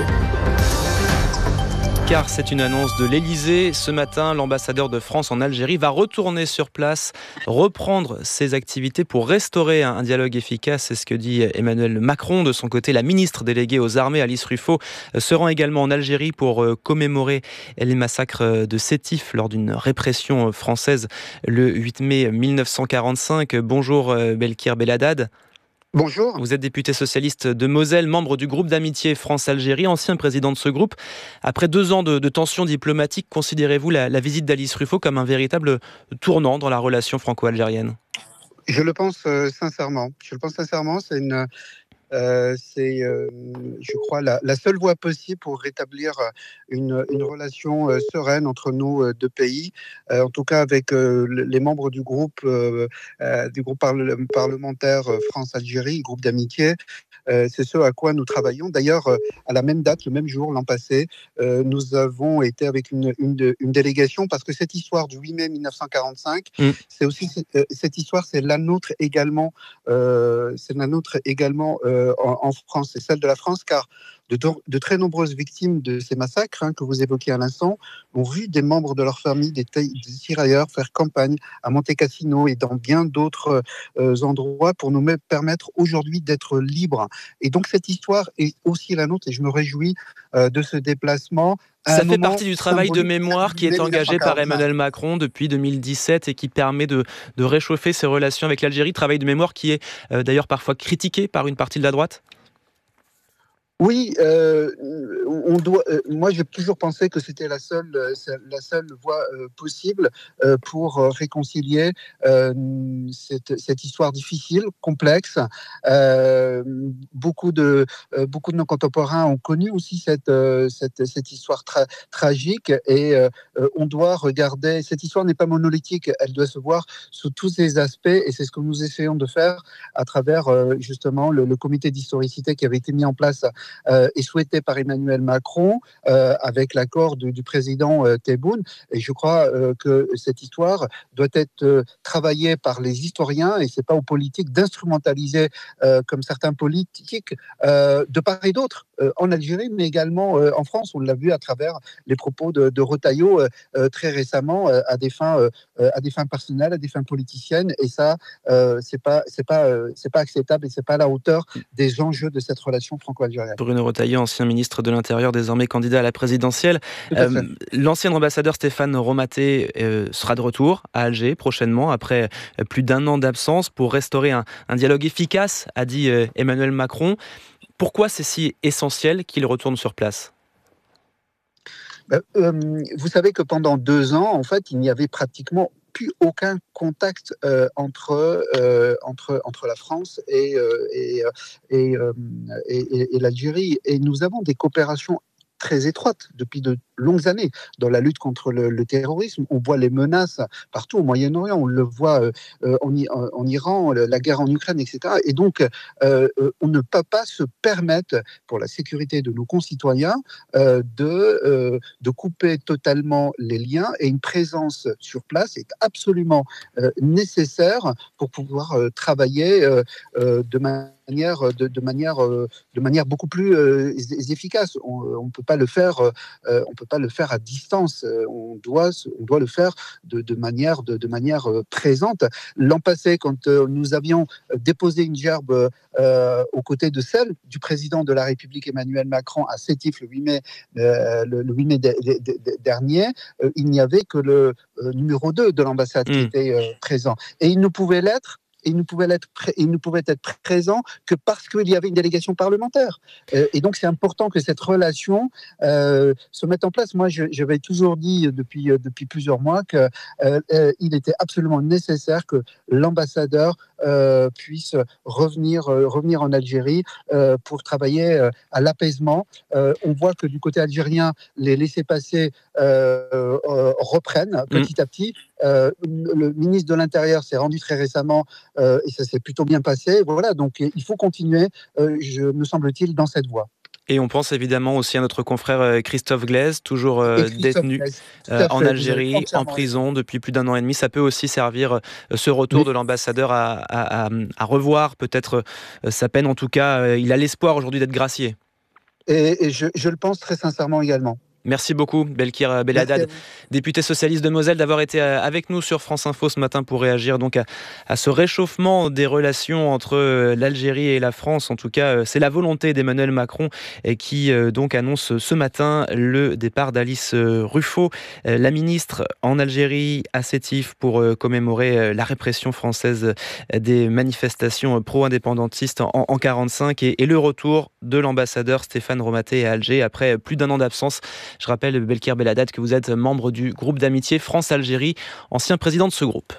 Car c'est une annonce de l'Elysée. Ce matin, l'ambassadeur de France en Algérie va retourner sur place, reprendre ses activités pour restaurer un dialogue efficace. C'est ce que dit Emmanuel Macron. De son côté, la ministre déléguée aux armées, Alice Ruffaut, se rend également en Algérie pour commémorer les massacres de Sétif lors d'une répression française le huit mai mille neuf cent quarante-cinq. Bonjour Belkir Belhaddad. Bonjour. Vous êtes député socialiste de Moselle, membre du groupe d'amitié France-Algérie, ancien président de ce groupe. Après deux ans de, de tensions diplomatiques, considérez-vous la, la visite d'Alice Ruffaut comme un véritable tournant dans la relation franco-algérienne? Je le pense euh, sincèrement. Je le pense sincèrement. C'est une... Euh, c'est, euh, je crois, la, la seule voie possible pour rétablir une, une relation euh, sereine entre nos euh, deux pays. Euh, en tout cas, avec euh, les membres du groupe, euh, euh, du groupe parle, parlementaire France-Algérie, groupe d'amitié. Euh, c'est ce à quoi nous travaillons. D'ailleurs, euh, à la même date, le même jour, l'an passé, euh, nous avons été avec une, une, une délégation parce que cette histoire du huit mai mille neuf cent quarante-cinq, mmh. c'est aussi euh, cette histoire, c'est la nôtre également. Euh, c'est la nôtre également. Euh, En, en France, c'est celle de la France, car de, de très nombreuses victimes de ces massacres hein, que vous évoquiez à l'instant ont vu des membres de leur famille, des, des tirailleurs, faire campagne à Monte Cassino et dans bien d'autres euh, endroits pour nous permettre aujourd'hui d'être libres. Et donc cette histoire est aussi la nôtre et je me réjouis euh, de ce déplacement. Ça fait partie du travail de mémoire qui est engagé par Emmanuel Macron depuis deux mille dix-sept et qui permet de, de réchauffer ses relations avec l'Algérie. Travail de mémoire qui est euh, d'ailleurs parfois critiqué par une partie de la droite. Oui, euh, on doit. Euh, moi, j'ai toujours pensé que c'était la seule, euh, la seule voie euh, possible euh, pour euh, réconcilier euh, cette, cette histoire difficile, complexe. Euh, beaucoup de euh, beaucoup de nos contemporains ont connu aussi cette euh, cette, cette histoire tra- tragique et euh, on doit regarder. Cette histoire n'est pas monolithique, elle doit se voir sous tous ses aspects et c'est ce que nous essayons de faire à travers euh, justement le, le comité d'historicité qui avait été mis en place. Euh, est souhaité par Emmanuel Macron euh, avec l'accord du, du président euh, Tebboune. Et je crois euh, que cette histoire doit être euh, travaillée par les historiens et c'est pas aux politiques d'instrumentaliser euh, comme certains politiques euh, de part et d'autre euh, en Algérie, mais également euh, en France. On l'a vu à travers les propos de, de Retailleau euh, très récemment euh, à des fins euh, à des fins personnelles, à des fins politiciennes. Et ça, euh, c'est pas c'est pas euh, c'est pas acceptable et c'est pas à la hauteur des enjeux de cette relation franco-algérienne. Bruno Retailleau, ancien ministre de l'Intérieur, désormais candidat à la présidentielle. Euh, l'ancien ambassadeur Stéphane Romaté euh, sera de retour à Alger prochainement, après plus d'un an d'absence, pour restaurer un, un dialogue efficace, a dit euh, Emmanuel Macron. Pourquoi c'est si essentiel qu'il retourne sur place ? Euh, vous savez que pendant deux ans, en fait, il n'y avait pratiquement plus aucun contact euh, entre, euh, entre, entre la France et, euh, et, et, euh, et, et, et l'Algérie. Et nous avons des coopérations très étroites depuis de longues années dans la lutte contre le, le terrorisme. On voit les menaces partout au Moyen-Orient, on le voit euh, en, en Iran, la guerre en Ukraine, et cetera. Et donc, euh, on ne peut pas se permettre, pour la sécurité de nos concitoyens, euh, de, euh, de couper totalement les liens, et une présence sur place est absolument euh, nécessaire pour pouvoir euh, travailler euh, euh, de manière De, de, manière, de manière beaucoup plus euh, efficace. On ne peut pas le faire, euh, on peut pas le faire à distance. On doit, on doit le faire de, de manière, de, de manière présente. L'an passé, quand euh, nous avions déposé une gerbe euh, aux côtés de celle du président de la République Emmanuel Macron à Sétif le huit mai, euh, le, le huit mai de, de, de, dernier, euh, il n'y avait que le euh, numéro deux de l'ambassade mmh. qui était euh, présent. Et il ne pouvait l'être Et il ne pouvait être, pré- il ne pouvait être présent que parce qu'il y avait une délégation parlementaire. Euh, et donc, c'est important que cette relation euh, se mette en place. Moi, je, j'avais toujours dit depuis, depuis plusieurs mois qu'il euh, euh, était absolument nécessaire que l'ambassadeur euh, puisse revenir, euh, revenir en Algérie euh, pour travailler euh, à l'apaisement. Euh, on voit que du côté algérien, les laissez-passer euh, euh, reprennent petit mmh. à petit. Euh, le ministre de l'Intérieur s'est rendu très récemment euh, et ça s'est plutôt bien passé. Voilà, donc il faut continuer, euh, je, me semble-t-il, dans cette voie. Et on pense évidemment aussi à notre confrère Christophe Glaise, toujours euh, Christophe détenu Glaise, euh, en Algérie, en prison depuis plus d'un an et demi. Ça peut aussi servir, euh, ce retour oui. de l'ambassadeur à, à, à, à revoir peut-être euh, sa peine. En tout cas, euh, il a l'espoir aujourd'hui d'être gracié. Et, et je, je le pense très sincèrement également. Merci beaucoup, Belkir Belhaddad, député socialiste de Moselle, d'avoir été avec nous sur France Info ce matin pour réagir donc à, à ce réchauffement des relations entre l'Algérie et la France. En tout cas, c'est la volonté d'Emmanuel Macron qui donc annonce ce matin le départ d'Alice Ruffo, la ministre en Algérie à Sétif, pour commémorer la répression française des manifestations pro-indépendantistes en, en quarante-cinq et, et le retour de l'ambassadeur Stéphane Romaté à Alger après plus d'un an d'absence. Je rappelle, Belkir Belhaddad, que vous êtes membre du groupe d'amitié France-Algérie, ancien président de ce groupe.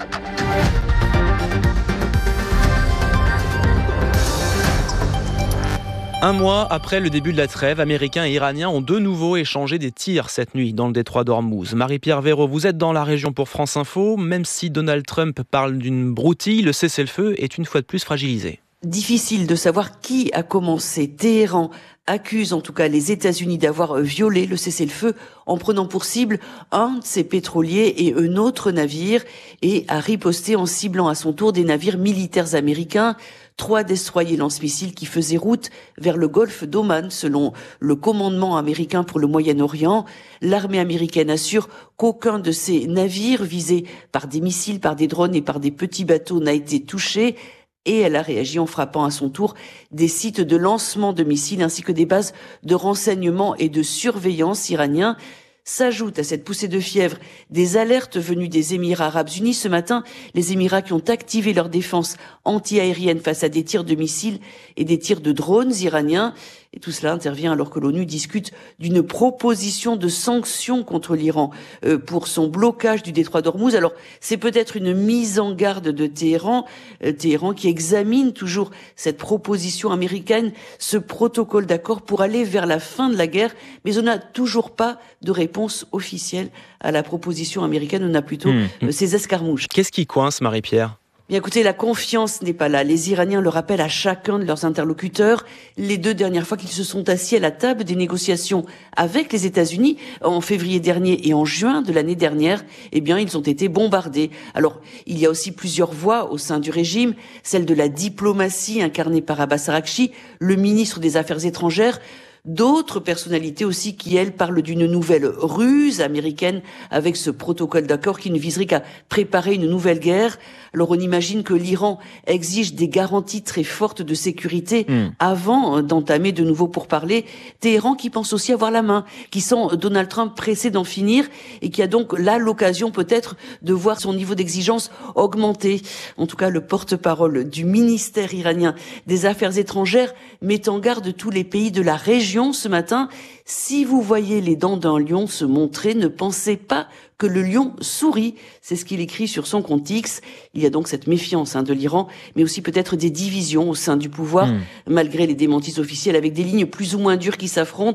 Un mois après le début de la trêve, Américains et Iraniens ont de nouveau échangé des tirs cette nuit dans le détroit d'Ormuz. Marie-Pierre Véraud, vous êtes dans la région pour France Info. Même si Donald Trump parle d'une broutille, le cessez-le-feu est une fois de plus fragilisé. Difficile de savoir qui a commencé. Téhéran accuse en tout cas les États-Unis d'avoir violé le cessez-le-feu en prenant pour cible un de ses pétroliers et un autre navire, et a riposté en ciblant à son tour des navires militaires américains. Trois destroyers lance-missiles qui faisaient route vers le golfe d'Oman, selon le commandement américain pour le Moyen-Orient. L'armée américaine assure qu'aucun de ces navires visés par des missiles, par des drones et par des petits bateaux n'a été touché. Et elle a réagi en frappant à son tour des sites de lancement de missiles ainsi que des bases de renseignement et de surveillance iraniens. S'ajoutent à cette poussée de fièvre des alertes venues des Émirats arabes unis. Ce matin, les Émirats qui ont activé leur défense anti-aérienne face à des tirs de missiles et des tirs de drones iraniens. Et tout cela intervient alors que l'ONU discute d'une proposition de sanctions contre l'Iran euh, pour son blocage du détroit d'Ormuz. Alors, c'est peut-être une mise en garde de Téhéran, euh, Téhéran qui examine toujours cette proposition américaine, ce protocole d'accord pour aller vers la fin de la guerre. Mais on n'a toujours pas de réponse officielle à la proposition américaine. On a plutôt mmh. euh, ces escarmouches. Qu'est-ce qui coince, Marie-Pierre ? Bien écoutez, la confiance n'est pas là. Les Iraniens le rappellent à chacun de leurs interlocuteurs. Les deux dernières fois qu'ils se sont assis à la table des négociations avec les États-Unis, en février dernier et en juin de l'année dernière, eh bien, ils ont été bombardés. Alors, il y a aussi plusieurs voix au sein du régime, celle de la diplomatie incarnée par Abbas Araghchi, le ministre des Affaires étrangères, d'autres personnalités aussi qui, elles, parlent d'une nouvelle ruse américaine avec ce protocole d'accord qui ne viserait qu'à préparer une nouvelle guerre. Alors on imagine que l'Iran exige des garanties très fortes de sécurité mmh. avant d'entamer de nouveau pourparlers. Téhéran qui pense aussi avoir la main, qui sent Donald Trump pressé d'en finir et qui a donc là l'occasion peut-être de voir son niveau d'exigence augmenter. En tout cas, le porte-parole du ministère iranien des Affaires étrangères met en garde tous les pays de la région ce matin. Si vous voyez les dents d'un lion se montrer, ne pensez pas que le lion sourit. C'est ce qu'il écrit sur son compte X. Il y a donc cette méfiance hein, de l'Iran, mais aussi peut-être des divisions au sein du pouvoir, mmh. malgré les démentis officiels, avec des lignes plus ou moins dures qui s'affrontent.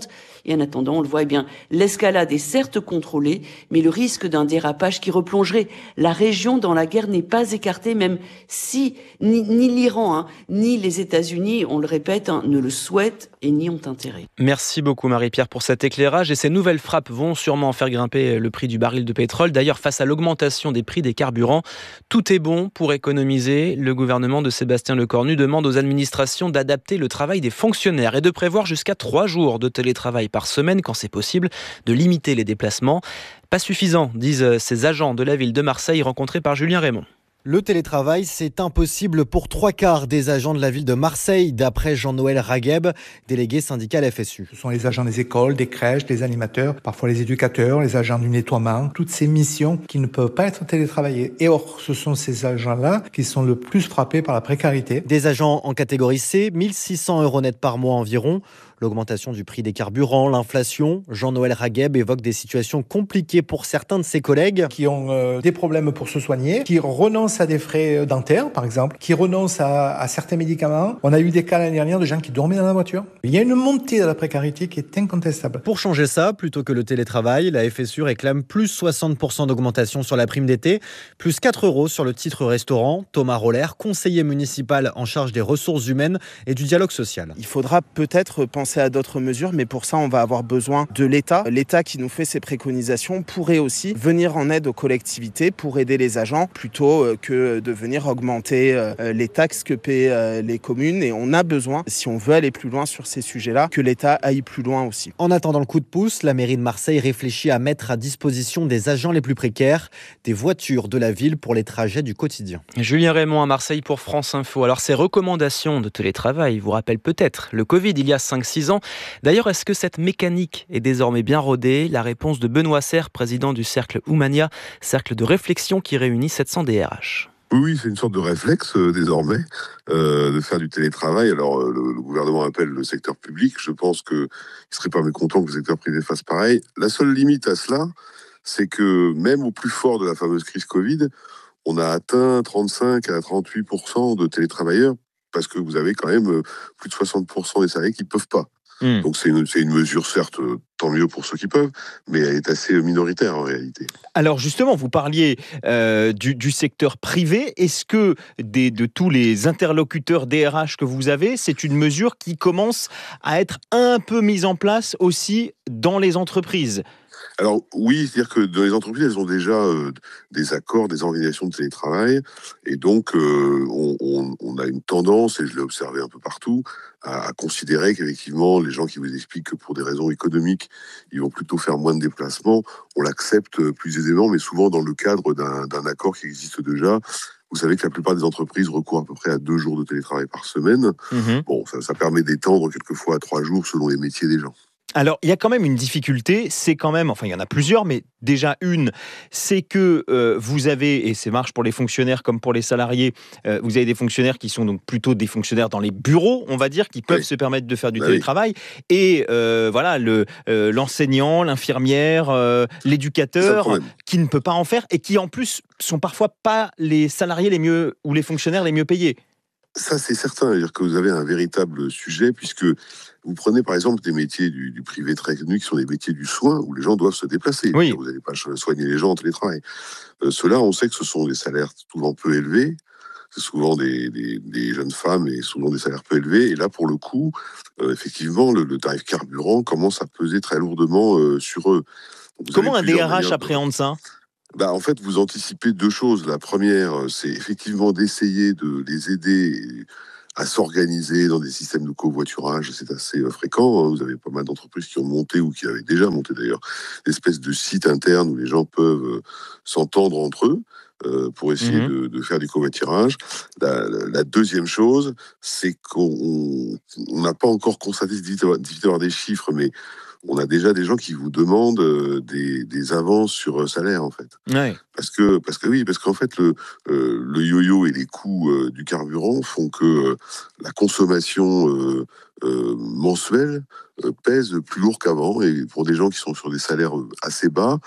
Et en attendant, on le voit, eh bien, l'escalade est certes contrôlée, mais le risque d'un dérapage qui replongerait la région dans la guerre n'est pas écarté, même si ni, ni l'Iran, hein, ni les États-Unis, on le répète, hein, ne le souhaitent et n'y ont intérêt. Merci beaucoup Marie-Pierre pour cet éclairage. Et ces nouvelles frappes vont sûrement faire grimper le prix du baril de pétrole. D'ailleurs, face à l'augmentation des prix des carburants, tout est bon pour économiser. Le gouvernement de Sébastien Lecornu demande aux administrations d'adapter le travail des fonctionnaires et de prévoir jusqu'à trois jours de télétravail par semaine quand c'est possible, de limiter les déplacements. Pas suffisant, disent ces agents de la ville de Marseille rencontrés par Julien Raymond. Le télétravail, c'est impossible pour trois quarts des agents de la ville de Marseille, d'après Jean-Noël Ragheb, délégué syndical F S U. Ce sont les agents des écoles, des crèches, des animateurs, parfois les éducateurs, les agents du nettoiement, toutes ces missions qui ne peuvent pas être télétravaillées. Et or, ce sont ces agents-là qui sont le plus frappés par la précarité. Des agents en catégorie C, mille six cents euros net par mois environ. L'augmentation du prix des carburants, l'inflation. Jean-Noël Ragheb évoque des situations compliquées pour certains de ses collègues. Qui ont euh, des problèmes pour se soigner, qui renoncent à des frais dentaires, par exemple, qui renoncent à, à certains médicaments. On a eu des cas l'année dernière de gens qui dormaient dans la voiture. Il y a une montée de la précarité qui est incontestable. Pour changer ça, plutôt que le télétravail, la F S U réclame plus soixante pour cent d'augmentation sur la prime d'été, plus quatre euros sur le titre restaurant. Thomas Roller, conseiller municipal en charge des ressources humaines et du dialogue social. Il faudra peut-être penser à d'autres mesures, mais pour ça, on va avoir besoin de l'État. L'État qui nous fait ces préconisations pourrait aussi venir en aide aux collectivités pour aider les agents, plutôt que de venir augmenter les taxes que paient les communes. Et on a besoin, si on veut aller plus loin sur ces sujets-là, que l'État aille plus loin aussi. En attendant le coup de pouce, la mairie de Marseille réfléchit à mettre à disposition des agents les plus précaires des voitures de la ville pour les trajets du quotidien. Julien Raymond à Marseille pour France Info. Alors ces recommandations de télétravail vous rappellent peut-être le Covid il y a cinq six ans. D'ailleurs, est-ce que cette mécanique est désormais bien rodée ? La réponse de Benoît Serre, président du cercle Oumania, cercle de réflexion qui réunit sept cents D R H. Oui, c'est une sorte de réflexe euh, désormais euh, de faire du télétravail. Alors euh, le, le gouvernement appelle le secteur public. Je pense qu'il ne serait pas mécontent que le secteur privé fasse pareil. La seule limite à cela, c'est que même au plus fort de la fameuse crise Covid, on a atteint trente-cinq à trente-huit pour cent de télétravailleurs parce que vous avez quand même plus de soixante pour cent des salariés qui ne peuvent pas. Mmh. Donc c'est une, c'est une mesure, certes, tant mieux pour ceux qui peuvent, mais elle est assez minoritaire en réalité. Alors justement, vous parliez euh, du, du secteur privé. Est-ce que des, de tous les interlocuteurs D R H que vous avez, c'est une mesure qui commence à être un peu mise en place aussi dans les entreprises ? Alors oui, c'est-à-dire que dans les entreprises, elles ont déjà euh, des accords, des organisations de télétravail, et donc euh, on, on, on a une tendance, et je l'ai observé un peu partout, à, à considérer qu'effectivement, les gens qui vous expliquent que pour des raisons économiques, ils vont plutôt faire moins de déplacements, on l'accepte plus aisément, mais souvent dans le cadre d'un, d'un accord qui existe déjà. Vous savez que la plupart des entreprises recourent à peu près à deux jours de télétravail par semaine. Mmh. Bon, ça, ça permet d'étendre quelquefois à trois jours selon les métiers des gens. Alors, il y a quand même une difficulté, c'est quand même, enfin il y en a plusieurs, mais déjà une, c'est que euh, vous avez, et c'est marche pour les fonctionnaires comme pour les salariés, euh, vous avez des fonctionnaires qui sont donc plutôt des fonctionnaires dans les bureaux, on va dire, qui peuvent oui. se permettre de faire du bah télétravail, oui. et euh, voilà, le, euh, l'enseignant, l'infirmière, euh, l'éducateur, qui ne peut pas en faire, et qui en plus sont parfois pas les salariés les mieux, ou les fonctionnaires les mieux payés. Ça, c'est certain. C'est-à-dire que vous avez un véritable sujet, puisque vous prenez par exemple des métiers du, du privé très connus, qui sont des métiers du soin, où les gens doivent se déplacer. Oui. Vous n'allez pas soigner les gens en télétravail. Euh, Ceux-là, on sait que ce sont des salaires souvent peu élevés. C'est souvent des, des, des jeunes femmes et souvent des salaires peu élevés. Et là, pour le coup, euh, effectivement, le, le tarif carburant commence à peser très lourdement euh, sur eux. Vous Comment un D R H appréhende ça ? Bah, en fait, vous anticipez deux choses. La première, c'est effectivement d'essayer de les aider à s'organiser dans des systèmes de covoiturage. C'est assez fréquent. Vous avez pas mal d'entreprises qui ont monté, ou qui avaient déjà monté d'ailleurs, des espèces de sites internes où les gens peuvent s'entendre entre eux euh, pour essayer mmh. de, de faire du covoiturage. La, la, la deuxième chose, c'est qu'on n'a pas encore constaté, c'est difficile d'avoir des chiffres, mais on a déjà des gens qui vous demandent euh, des, des avances sur euh, salaire, en fait. Ouais. Parce que, parce que oui, parce qu'en fait, le, euh, le yo-yo et les coûts euh, du carburant font que euh, la consommation euh, euh, mensuelle euh, pèse plus lourd qu'avant. Et pour des gens qui sont sur des salaires assez bas,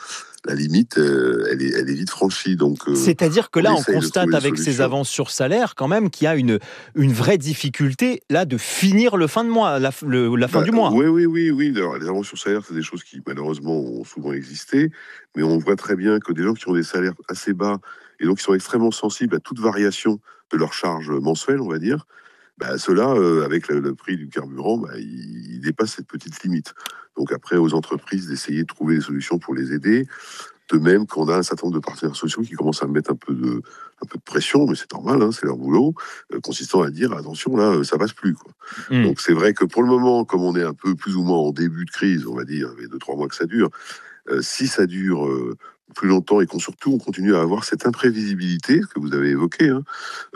la limite, euh, elle, est, elle est vite franchie. Donc, euh, c'est-à-dire que là, on, on constate avec ces solutions. avances sur salaire quand même qu'il y a une, une vraie difficulté là de finir le fin de mois, la, le, la fin bah, du mois. Oui, oui, oui, oui. Alors, les avances sur salaire, c'est des choses qui malheureusement ont souvent existé, mais on voit très bien que des gens qui ont des salaires assez bas et donc qui sont extrêmement sensibles à toute variation de leur charge mensuelle, on va dire, bah, ceux-là, euh, avec le, le prix du carburant, bah, ils, ils dépassent cette petite limite. Donc après, aux entreprises d'essayer de trouver des solutions pour les aider. De même qu'on a un certain nombre de partenaires sociaux qui commencent à mettre un peu de, un peu de pression, mais c'est normal, hein, c'est leur boulot, euh, consistant à dire attention, là, ça passe plus, quoi. Mmh. Donc c'est vrai que pour le moment, comme on est un peu plus ou moins en début de crise, on va dire, il y a deux, trois mois que ça dure, euh, si ça dure euh, plus longtemps et qu'on surtout on continue à avoir cette imprévisibilité que vous avez évoquée, hein,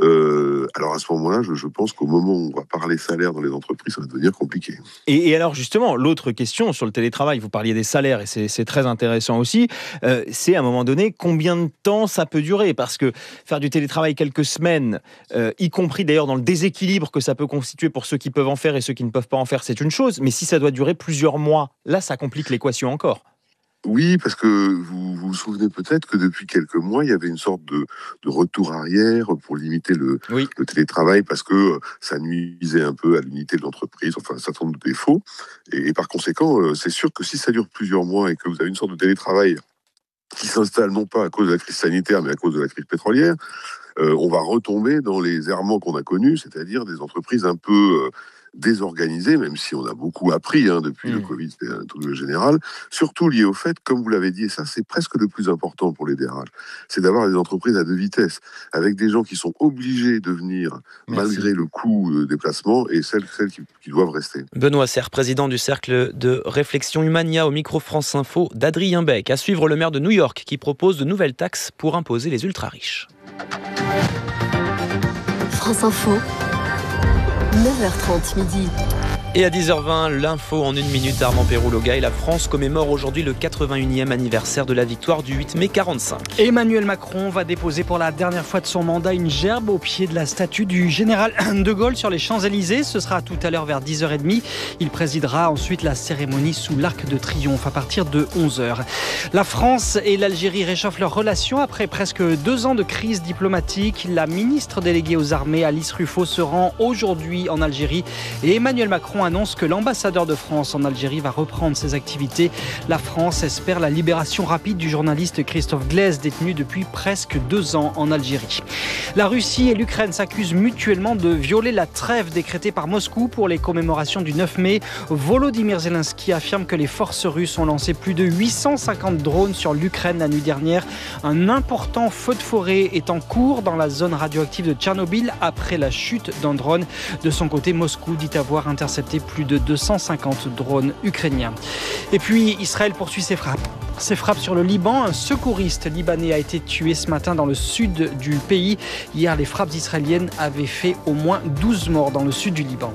euh, alors à ce moment-là, je, je pense qu'au moment où on va parler salaire dans les entreprises, ça va devenir compliqué. Et, et alors justement, l'autre question sur le télétravail, vous parliez des salaires et c'est, c'est très intéressant aussi, euh, c'est à un moment donné combien de temps ça peut durer, parce que faire du télétravail quelques semaines, euh, y compris d'ailleurs dans le déséquilibre que ça peut constituer pour ceux qui peuvent en faire et ceux qui ne peuvent pas en faire, c'est une chose, mais si ça doit durer plusieurs mois, là ça complique l'équation encore. Oui, parce que vous, vous vous souvenez peut-être que depuis quelques mois, il y avait une sorte de, de retour arrière pour limiter le, oui. le télétravail, parce que ça nuisait un peu à l'unité de l'entreprise, enfin un certain nombre de défauts. Et, et par conséquent, c'est sûr que si ça dure plusieurs mois et que vous avez une sorte de télétravail qui s'installe non pas à cause de la crise sanitaire, mais à cause de la crise pétrolière, euh, on va retomber dans les errements qu'on a connus, c'est-à-dire des entreprises un peu... Euh, désorganisé, même si on a beaucoup appris hein, depuis mmh. le Covid, c'est un truc général, surtout lié au fait, comme vous l'avez dit, et ça c'est presque le plus important pour les D R H, c'est d'avoir des entreprises à deux vitesses, avec des gens qui sont obligés de venir Merci. malgré le coût de déplacement, et celles, celles qui, qui doivent rester. Benoît Serre, président du cercle de réflexion Humania au micro France Info d'Adrien Beck. À suivre le maire de New York qui propose de nouvelles taxes pour imposer les ultra-riches. France Info. neuf heures trente midi. Et à dix heures vingt, l'info en une minute, Armand Perroux-Loga. Et la France commémore aujourd'hui le quatre-vingt-unième anniversaire de la victoire du huit mai quarante-cinq. Emmanuel Macron va déposer pour la dernière fois de son mandat une gerbe au pied de la statue du général de Gaulle sur les Champs-Élysées. Ce sera tout à l'heure vers dix heures trente. Il présidera ensuite la cérémonie sous l'Arc de Triomphe à partir de onze heures. La France et l'Algérie réchauffent leurs relations après presque deux ans de crise diplomatique. La ministre déléguée aux armées, Alice Ruffo, se rend aujourd'hui en Algérie et Emmanuel Macron annonce que l'ambassadeur de France en Algérie va reprendre ses activités. La France espère la libération rapide du journaliste Christophe Glaise, détenu depuis presque deux ans en Algérie. La Russie et l'Ukraine s'accusent mutuellement de violer la trêve décrétée par Moscou pour les commémorations du neuf mai. Volodymyr Zelensky affirme que les forces russes ont lancé plus de huit cent cinquante drones sur l'Ukraine la nuit dernière. Un important feu de forêt est en cours dans la zone radioactive de Tchernobyl après la chute d'un drone. De son côté, Moscou dit avoir intercepté plus de deux cent cinquante drones ukrainiens. Et puis, Israël poursuit ses frappes. Ses frappes sur le Liban. Un secouriste libanais a été tué ce matin dans le sud du pays. Hier, les frappes israéliennes avaient fait au moins douze morts dans le sud du Liban.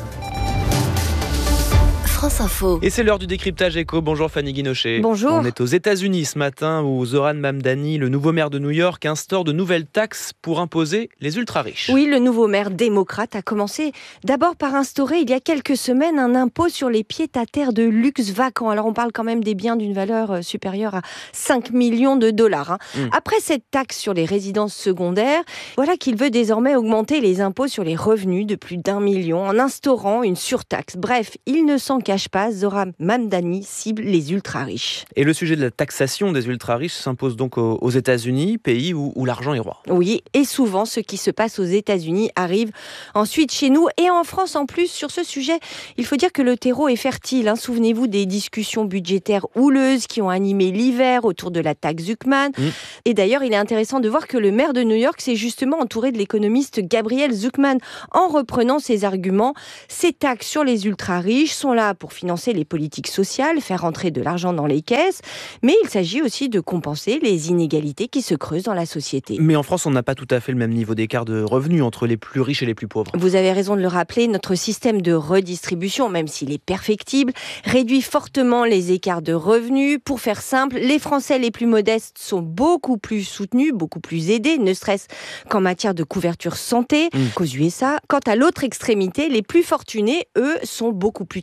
France Info. Et c'est l'heure du décryptage éco. Bonjour Fanny Guinochet. Bonjour. On est aux États-Unis ce matin où Zoran Mamdani, le nouveau maire de New York, instaure de nouvelles taxes pour imposer les ultra-riches. Oui, le nouveau maire démocrate a commencé d'abord par instaurer il y a quelques semaines un impôt sur les pieds-à-terre de luxe vacants. Alors on parle quand même des biens d'une valeur supérieure à cinq millions de dollars. Hein. Mmh. Après cette taxe sur les résidences secondaires, voilà qu'il veut désormais augmenter les impôts sur les revenus de plus d'un million en instaurant une surtaxe. Bref, il ne s'en cache pas, Zoran Mamdani cible les ultra-riches. Et le sujet de la taxation des ultra-riches s'impose donc aux États-Unis, pays où, où l'argent est roi. Oui, et souvent ce qui se passe aux États-Unis arrive ensuite chez nous et en France en plus. Sur ce sujet, il faut dire que le terreau est fertile. Hein. Souvenez-vous des discussions budgétaires houleuses qui ont animé l'hiver autour de la taxe Zuckman. Mmh. Et d'ailleurs, il est intéressant de voir que le maire de New York s'est justement entouré de l'économiste Gabriel Zuckman en reprenant ses arguments. Ces taxes sur les ultra-riches sont là pour financer les politiques sociales, faire entrer de l'argent dans les caisses, mais il s'agit aussi de compenser les inégalités qui se creusent dans la société. Mais en France, on n'a pas tout à fait le même niveau d'écart de revenus entre les plus riches et les plus pauvres. Vous avez raison de le rappeler, notre système de redistribution, même s'il est perfectible, réduit fortement les écarts de revenus. Pour faire simple, les Français les plus modestes sont beaucoup plus soutenus, beaucoup plus aidés, ne serait-ce qu'en matière de couverture santé, mmh. qu'aux U S A. Quant à l'autre extrémité, les plus fortunés, eux, sont beaucoup plus taxés.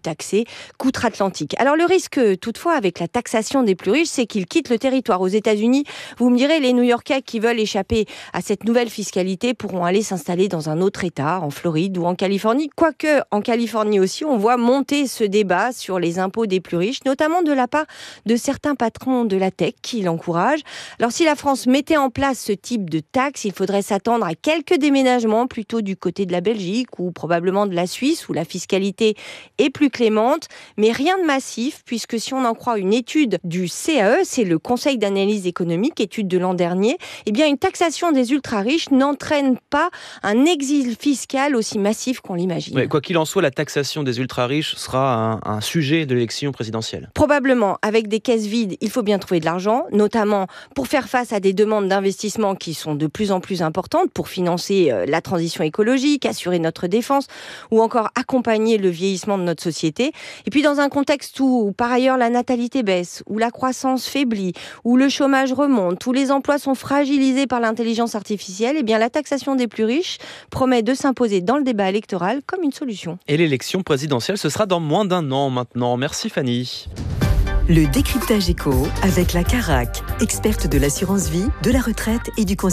qu'outre-Atlantique. Alors le risque, toutefois, avec la taxation des plus riches, c'est qu'ils quittent le territoire. Aux États-Unis, vous me direz, les New-Yorkais qui veulent échapper à cette nouvelle fiscalité pourront aller s'installer dans un autre État, en Floride ou en Californie. Quoique, en Californie aussi, on voit monter ce débat sur les impôts des plus riches, notamment de la part de certains patrons de la tech qui l'encouragent. Alors si la France mettait en place ce type de taxe, il faudrait s'attendre à quelques déménagements plutôt du côté de la Belgique ou probablement de la Suisse où la fiscalité est plus clémente, mais rien de massif puisque si on en croit une étude du C A E, c'est le Conseil d'analyse économique, étude de l'an dernier, eh bien une taxation des ultra-riches n'entraîne pas un exil fiscal aussi massif qu'on l'imagine. Ouais, quoi qu'il en soit, la taxation des ultra-riches sera un, un sujet de l'élection présidentielle. Probablement, avec des caisses vides, il faut bien trouver de l'argent, notamment pour faire face à des demandes d'investissement qui sont de plus en plus importantes pour financer la transition écologique, assurer notre défense ou encore accompagner le vieillissement de notre société. Et puis dans un contexte où, où par ailleurs la natalité baisse, où la croissance faiblit, où le chômage remonte, où les emplois sont fragilisés par l'intelligence artificielle, eh bien la taxation des plus riches promet de s'imposer dans le débat électoral comme une solution. Et l'élection présidentielle, ce sera dans moins d'un an maintenant. Merci Fanny. Le décryptage éco avec la Carac, experte de l'assurance vie, de la retraite et du conseil.